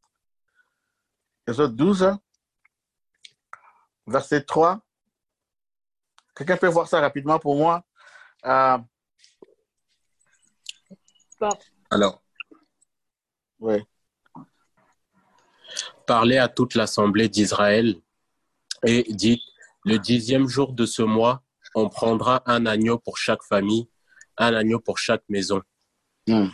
Exode douze, verset trois. Quelqu'un peut voir ça rapidement pour moi? Euh, Alors, oui. Parlez à toute l'assemblée d'Israël et dites, le dixième jour de ce mois, on prendra un agneau pour chaque famille, un agneau pour chaque maison. Hmm.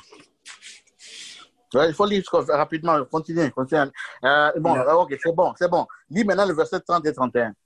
Ouais, il faut lire rapidement, continuez, continuez. Euh, bon, yeah. Ok, c'est bon, c'est bon. Lis maintenant le verset trente et trente et un.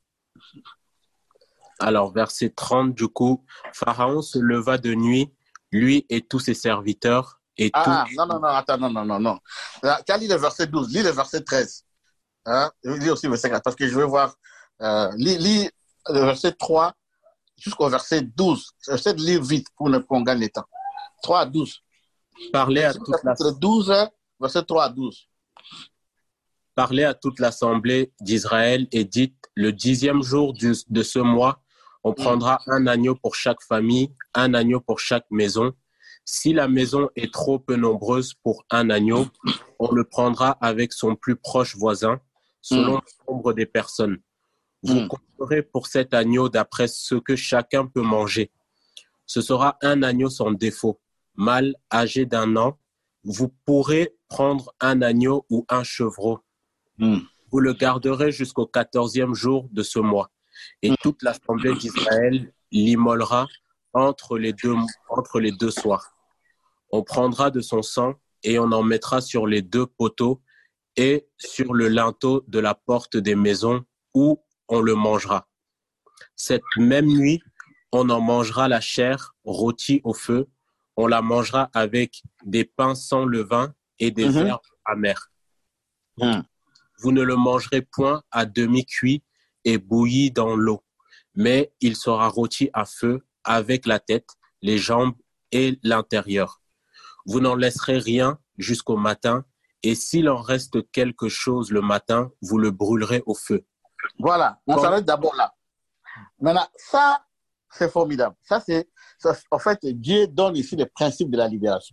Alors, verset trente, du coup, Pharaon se leva de nuit, lui et tous ses serviteurs. Et ah, tout... non, non, non, attends, non, non, non, non. Tu as lu le verset douze, lis le verset treize. Hein? Lis aussi le verset quatre, parce que je veux voir. Euh, lis, lis le verset trois jusqu'au verset douze. J'essaie de lire vite pour qu'on gagne le temps. trois à douze. Parlez à toute la... douze, verset trois à douze. Parlez à toute l'assemblée d'Israël et dites, le dixième jour du, de ce mois, on prendra mmh. un agneau pour chaque famille, un agneau pour chaque maison. Si la maison est trop peu nombreuse pour un agneau, on le prendra avec son plus proche voisin, selon mmh. le nombre des personnes. Vous mmh. compterez pour cet agneau d'après ce que chacun peut manger. Ce sera un agneau sans défaut, mâle âgé d'un an. Vous pourrez prendre un agneau ou un chevreau. Mm. Vous le garderez jusqu'au quatorzième jour de ce mois. Et mm. toute l'assemblée d'Israël l'immolera entre les deux, entre les deux soirs. On prendra de son sang et on en mettra sur les deux poteaux et sur le linteau de la porte des maisons où on le mangera. Cette même nuit, on en mangera la chair rôtie au feu. On la mangera avec des pains sans levain et des mm-hmm. herbes amères. Mm. Vous ne le mangerez point à demi-cuit et bouilli dans l'eau, mais il sera rôti à feu avec la tête, les jambes et l'intérieur. Vous n'en laisserez rien jusqu'au matin, et s'il en reste quelque chose le matin, vous le brûlerez au feu. Voilà, on Quand... s'arrête d'abord là. Maintenant, ça, c'est formidable. Ça, c'est, ça, en fait, Dieu donne ici le principe de la libération.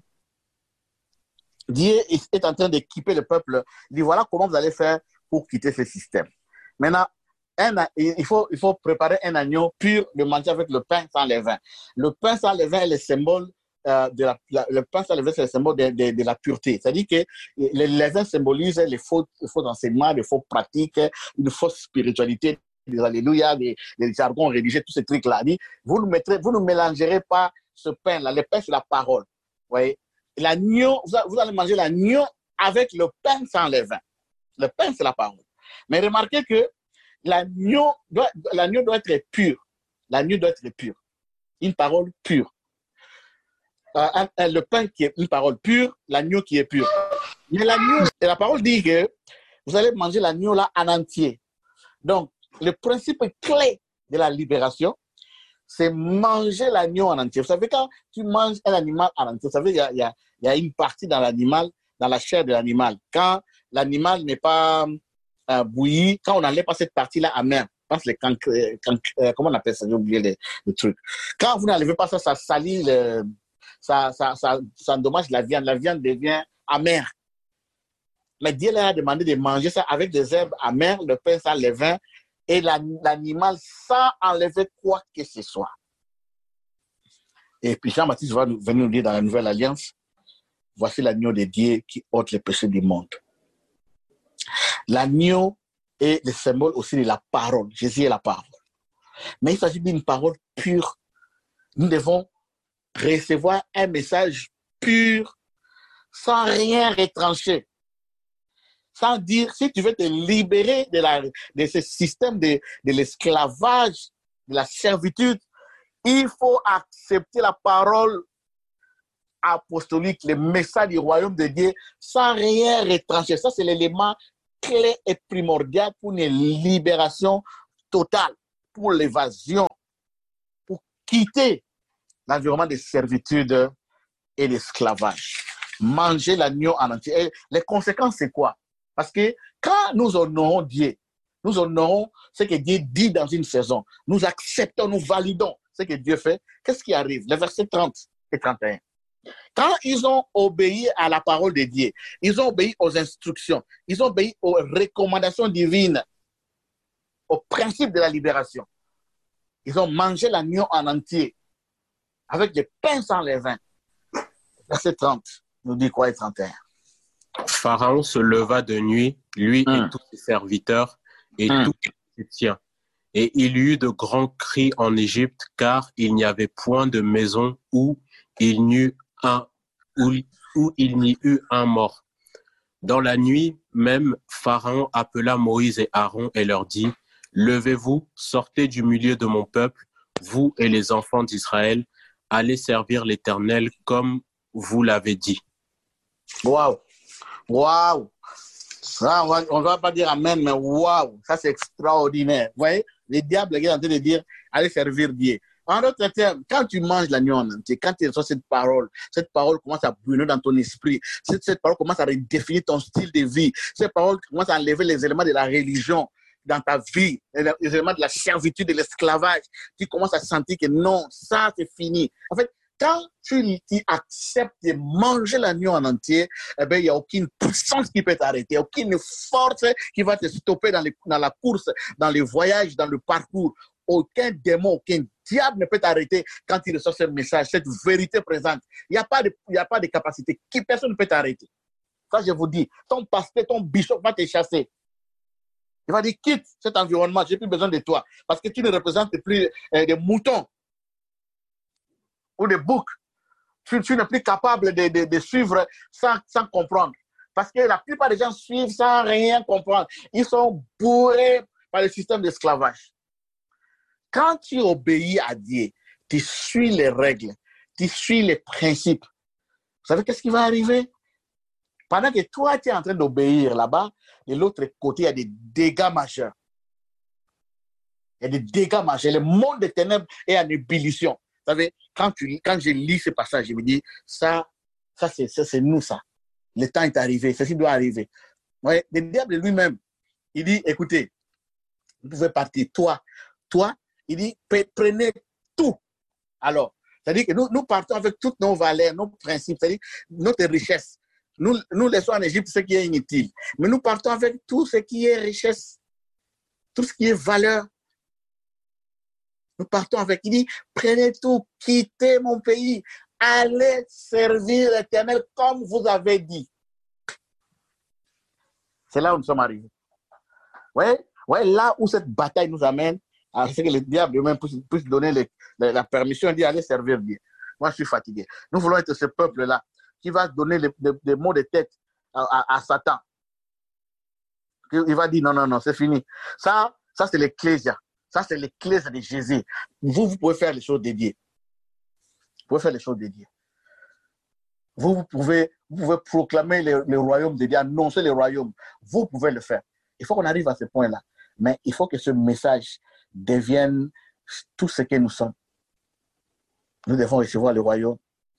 Dieu est en train d'équiper le peuple. Il dit, voilà comment vous allez faire pour quitter ce système. Maintenant, un, il, faut, il faut préparer un agneau pur de manger avec le pain sans levain. Le pain sans levain est le symbole euh, de la, la, le pain sans levain, c'est le symbole de, de, de la pureté. C'est-à-dire que le levain symbolise les faux, les faux enseignements, les faux pratiques, une fausse spiritualité, des alléluia, des, des jargons rédigés, tous ces trucs-là. Vous ne mettrez, vous ne mélangerez pas ce pain-là. Le pain, c'est la parole. Vous voyez? L'agneau, vous allez manger l'agneau avec le pain sans levain. Le pain, c'est la parole. Mais remarquez que l'agneau doit, l'agneau doit être pur. L'agneau doit être pur. Une parole pure. Euh, le pain qui est une parole pure, l'agneau qui est pur. Mais l'agneau, et la parole dit que vous allez manger l'agneau là en entier. Donc, le principe clé de la libération, c'est manger l'agneau en entier. Vous savez, quand tu manges un animal en entier, vous savez, il y a, il y a, il y a une partie dans l'animal, dans la chair de l'animal. Quand l'animal n'est pas euh, bouilli, quand on n'enlève pas cette partie-là amère, je pense les cancres, cancres, euh, comment on appelle ça, j'ai oublié le, le truc. Quand vous n'enlevez pas ça, ça salit, le, ça, ça, ça, ça endommage la viande. La viande devient amère. Mais Dieu leur a demandé de manger ça avec des herbes amères, le pain sans levain, et l'animal sans enlever quoi que ce soit. Et puis Jean-Baptiste va venir nous dire dans la Nouvelle Alliance, voici l'agneau de Dieu qui ôte les péchés du monde. L'agneau est le symbole aussi de la parole. Jésus est la parole. Mais il s'agit d'une parole pure. Nous devons recevoir un message pur, sans rien retrancher. sans dire, si tu veux te libérer de, la, de ce système de, de l'esclavage, de la servitude, il faut accepter la parole apostolique, le message du royaume de Dieu, sans rien retrancher. Ça, c'est l'élément clé et primordial pour une libération totale, pour l'évasion, pour quitter l'environnement de servitude et d'esclavage. Manger l'agneau en entier. Et les conséquences, c'est quoi? Parce que quand nous honorons Dieu, nous honorons ce que Dieu dit dans une saison. Nous acceptons, nous validons ce que Dieu fait. Qu'est-ce qui arrive? Les versets trente et trente et un. Quand ils ont obéi à la parole de Dieu, ils ont obéi aux instructions, ils ont obéi aux recommandations divines, aux principes de la libération. Ils ont mangé l'agneau en entier avec des pains sans levain. Verset trente nous dit quoi, et trente et un? Pharaon se leva de nuit, lui hum. et tous ses serviteurs et hum. tous ses siens. Et il y eut de grands cris en Égypte, car il n'y avait point de maison où il n'y eut un, où, où il n'y eut un mort. Dans la nuit même, Pharaon appela Moïse et Aaron et leur dit: Levez-vous, sortez du milieu de mon peuple, vous et les enfants d'Israël, allez servir l'Éternel comme vous l'avez dit. Waouh! Waouh! Ça, on ne va pas dire amen, mais waouh! Ça, c'est extraordinaire. Vous voyez, le diable est en train de dire: allez servir Dieu. En d'autres termes, quand tu manges l'agneau en entier, quand tu reçois cette parole, cette parole commence à brûler dans ton esprit, cette, cette parole commence à redéfinir ton style de vie, cette parole commence à enlever les éléments de la religion dans ta vie, les éléments de la servitude, de l'esclavage. Tu commences à sentir que non, ça c'est fini. En fait, quand tu, tu acceptes de manger l'agneau en entier, eh bien, il n'y a aucune puissance qui peut t'arrêter, aucune force qui va te stopper dans, les, dans la course, dans le voyage, dans le parcours. Aucun démon, aucun diable ne peut t'arrêter quand il reçoit ce message, cette vérité présente. Il n'y a pas de, il n'y a pas de capacité. Qui, personne ne peut t'arrêter. Ça, je vous dis, ton pasteur, ton bishop va te chasser. Il va dire: quitte cet environnement, je n'ai plus besoin de toi. Parce que tu ne représentes plus euh, des moutons ou des boucs. Tu, tu n'es plus capable de, de, de suivre sans, sans comprendre. Parce que la plupart des gens suivent sans rien comprendre. Ils sont bourrés par le système d'esclavage. Quand tu obéis à Dieu, tu suis les règles, tu suis les principes. Vous savez qu'est-ce qui va arriver? Pendant que toi, tu es en train d'obéir là-bas, de l'autre côté, il y a des dégâts majeurs. Il y a des dégâts majeurs. Le monde des ténèbres est en ébullition. Vous savez, quand, tu, quand je lis ce passage, je me dis: ça, ça c'est, ça, c'est nous, ça. Le temps est arrivé, ceci doit arriver. Ouais, le diable lui-même, il dit: écoutez, vous pouvez partir, toi, toi, il dit: prenez tout. Alors, c'est-à-dire que nous, nous partons avec toutes nos valeurs, nos principes, c'est-à-dire notre richesse. Nous, nous laissons en Égypte ce qui est inutile. Mais nous partons avec tout ce qui est richesse, tout ce qui est valeur. Nous partons avec, il dit: prenez tout, quittez mon pays, allez servir l'Éternel comme vous avez dit. C'est là où nous sommes arrivés. Ouais, ouais, là où cette bataille nous amène, c'est que le diable lui-même puisse, puisse donner les, les, la permission d'y aller servir Dieu. Moi, je suis fatigué. Nous voulons être ce peuple-là qui va donner les, les, les mots de tête à, à, à Satan. Il va dire: non, non, non, c'est fini. Ça, ça c'est l'ecclésia. Ça, c'est l'ecclésia de Jésus. Vous, vous pouvez faire les choses de Dieu. Vous pouvez faire les choses de Dieu. Vous, vous pouvez, vous pouvez proclamer le, le royaume de Dieu, annoncer le royaume. Vous pouvez le faire. Il faut qu'on arrive à ce point-là. Mais il faut que ce message devienne tout ce que nous sommes. Nous devons recevoir le royaume.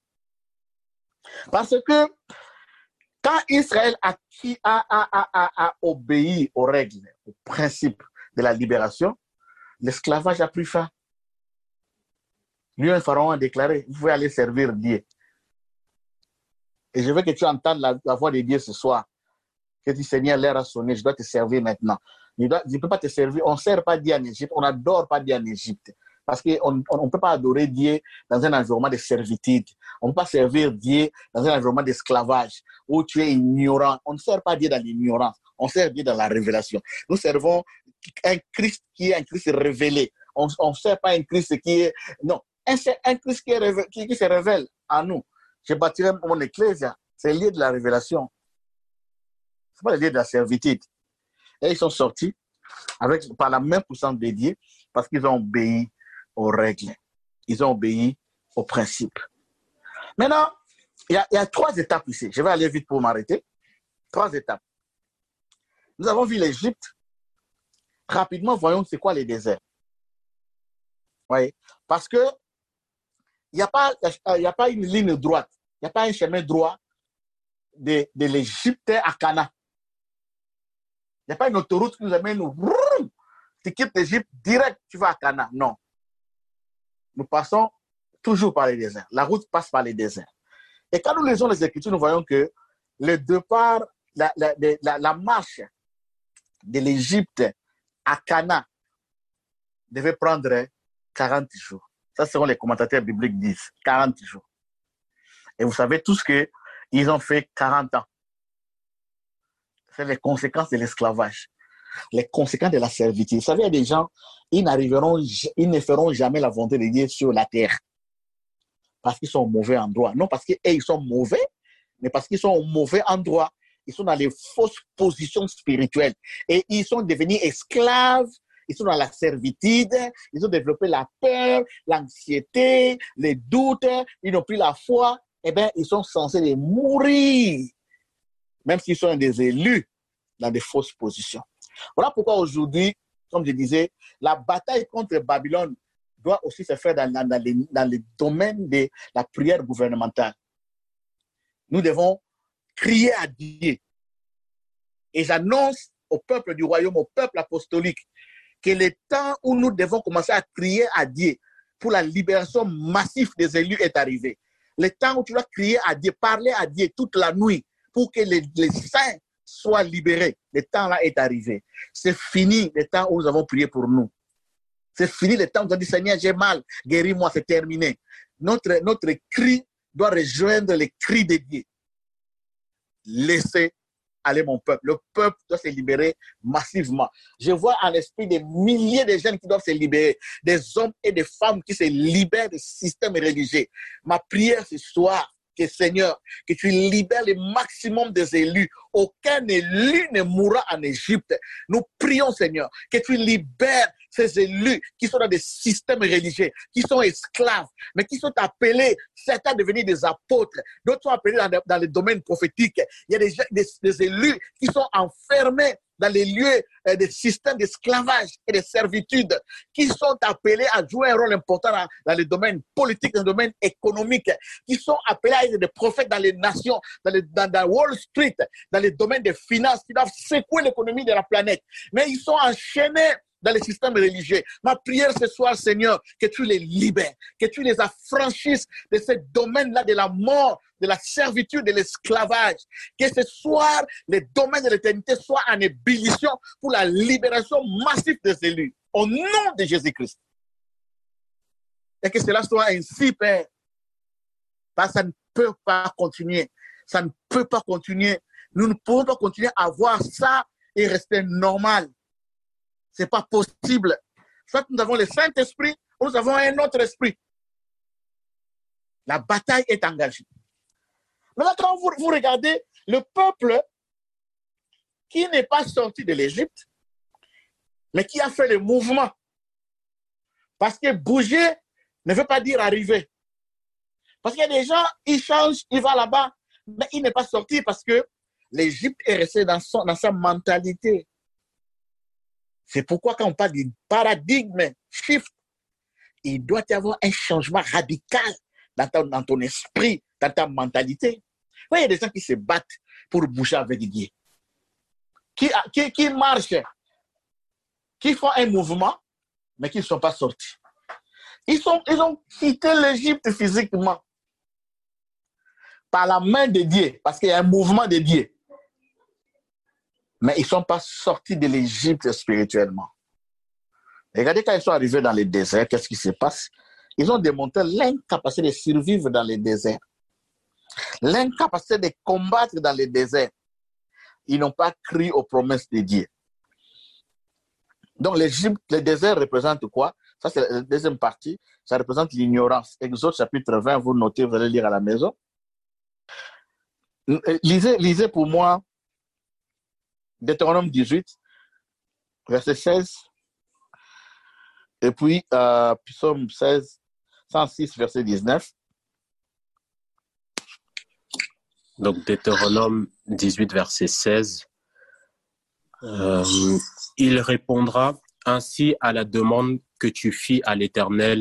Parce que quand Israël a, a, a, a, a obéi aux règles, aux principes de la libération, l'esclavage a pris fin. Lui, un pharaon a déclaré: vous pouvez aller servir Dieu. Et je veux que tu entendes la, la voix de Dieu ce soir. Que tu dis: Seigneur, l'heure a sonné, je dois te servir maintenant. Je ne peux pas te servir. On ne sert pas Dieu en Égypte, on n'adore pas Dieu en Égypte. Parce qu'on ne peut pas adorer Dieu dans un environnement de servitude. On ne peut pas servir Dieu dans un environnement d'esclavage où tu es ignorant. On ne sert pas Dieu dans l'ignorance, on sert Dieu dans la révélation. Nous servons un Christ qui est un Christ révélé. On ne sert pas un Christ qui est... Non, un, un Christ qui, est révélé, qui, qui se révèle à nous. Je bâtirai mon ecclésia, c'est lié de la révélation. Ce n'est pas l'idée de la servitude. Et ils sont sortis avec, par la même puissance de Dieu parce qu'ils ont obéi aux règles. Ils ont obéi aux principes. Maintenant, il y a, il y a trois étapes ici. Je vais aller vite pour m'arrêter. Trois étapes. Nous avons vu l'Égypte. Rapidement, voyons c'est quoi les déserts. Oui. Parce que il n'y a, a pas une ligne droite. Il n'y a pas un chemin droit de, de l'Égypte à Cana. Il n'y a pas une autoroute qui nous amène. Tu quittes l'Égypte direct, tu vas à Cana. Non. Nous passons toujours par les déserts. La route passe par les déserts. Et quand nous lisons les Écritures, nous voyons que le départ, la, la, la, la marche de l'Égypte à Cana devait prendre quarante jours. Ça, c'est ce que les commentateurs bibliques disent. quarante jours. Et vous savez tous qu'ils ont fait quarante ans. C'est les conséquences de l'esclavage. Les conséquences de la servitude. Vous savez, il y a des gens, ils n'arriveront, ils ne feront jamais la volonté de Dieu sur la terre. Parce qu'ils sont au mauvais endroit. Non parce qu'ils sont mauvais, mais parce qu'ils sont au mauvais endroit. Ils sont dans les fausses positions spirituelles. Et ils sont devenus esclaves. Ils sont dans la servitude. Ils ont développé la peur, l'anxiété, les doutes. Ils n'ont plus la foi. Eh bien, ils sont censés les mourir. Même s'ils sont des élus dans des fausses positions. Voilà pourquoi aujourd'hui, comme je disais, la bataille contre Babylone doit aussi se faire dans, dans, dans, les, dans les domaines de la prière gouvernementale. Nous devons crier à Dieu. Et j'annonce au peuple du royaume, au peuple apostolique, que le temps où nous devons commencer à crier à Dieu pour la libération massive des élus est arrivé. Le temps où tu dois crier à Dieu, parler à Dieu toute la nuit pour que les, les saints soient libérés. Le temps là est arrivé. C'est fini le temps où nous avons prié pour nous. C'est fini le temps où nous avons dit Seigneur, j'ai mal, guéris-moi, c'est terminé. Notre, notre cri doit rejoindre les cris de Dieu. Laissez aller mon peuple. Le peuple doit se libérer massivement. Je vois en l'esprit des milliers de jeunes qui doivent se libérer, des hommes et des femmes qui se libèrent des systèmes religieux. Ma prière ce soir, que Seigneur, que tu libères le maximum des élus. Aucun élu ne mourra en Égypte. Nous prions, Seigneur, que tu libères ces élus qui sont dans des systèmes religieux, qui sont esclaves, mais qui sont appelés, certains à devenir des apôtres, d'autres sont appelés dans, dans le domaine prophétique. Il y a des, des, des élus qui sont enfermés dans les lieux euh, des systèmes d'esclavage et de servitude, qui sont appelés à jouer un rôle important dans, dans le domaine politique, dans le domaine économique, qui sont appelés à être des prophètes dans les nations, dans, les, dans, dans Wall Street, dans les domaines des finances, qui doivent secouer l'économie de la planète. Mais ils sont enchaînés dans les systèmes religieux. Ma prière ce soir, Seigneur, que tu les libères, que tu les affranchisses de ce domaine-là de la mort, de la servitude, de l'esclavage. Que ce soir, les domaines de l'éternité soient en ébullition pour la libération massive des élus. Au nom de Jésus-Christ. Et que cela soit ainsi, Père. Parce que ça ne peut pas continuer. Ça ne peut pas continuer. Nous ne pouvons pas continuer à voir ça et rester normal. Ce n'est pas possible. Soit nous avons le Saint-Esprit, ou nous avons un autre esprit. La bataille est engagée. Maintenant, quand vous, vous regardez le peuple qui n'est pas sorti de l'Égypte, mais qui a fait le mouvement. Parce que bouger ne veut pas dire arriver. Parce qu'il y a des gens, ils changent, ils vont là-bas, mais il n'est pas sorti parce que l'Égypte est restée dans, son, dans sa mentalité. C'est pourquoi quand on parle d'un paradigme shift, il doit y avoir un changement radical dans ton, dans ton esprit, dans ta mentalité. Il y a des gens qui se battent pour bouger avec Dieu, qui, qui, qui marchent, qui font un mouvement, mais qui ne sont pas sortis. Ils, sont, ils ont quitté l'Égypte physiquement par la main de Dieu, parce qu'il y a un mouvement de Dieu. Mais ils ne sont pas sortis de l'Égypte spirituellement. Regardez quand ils sont arrivés dans les déserts, qu'est-ce qui se passe? Ils ont démontré l'incapacité de survivre dans les déserts. L'incapacité de combattre dans les déserts. Ils n'ont pas cru aux promesses de Dieu. Donc l'Égypte, le désert représente quoi? Ça c'est la deuxième partie. Ça représente l'ignorance. Exode chapitre vingt, vous notez, vous allez lire à la maison. Lisez, lisez pour moi Deutéronome dix-huit, verset seize. Et puis, euh, Psaume seize, cent six, verset dix-neuf. Donc, Deutéronome dix-huit, verset seize. Euh, il répondra ainsi à la demande que tu fis à l'Éternel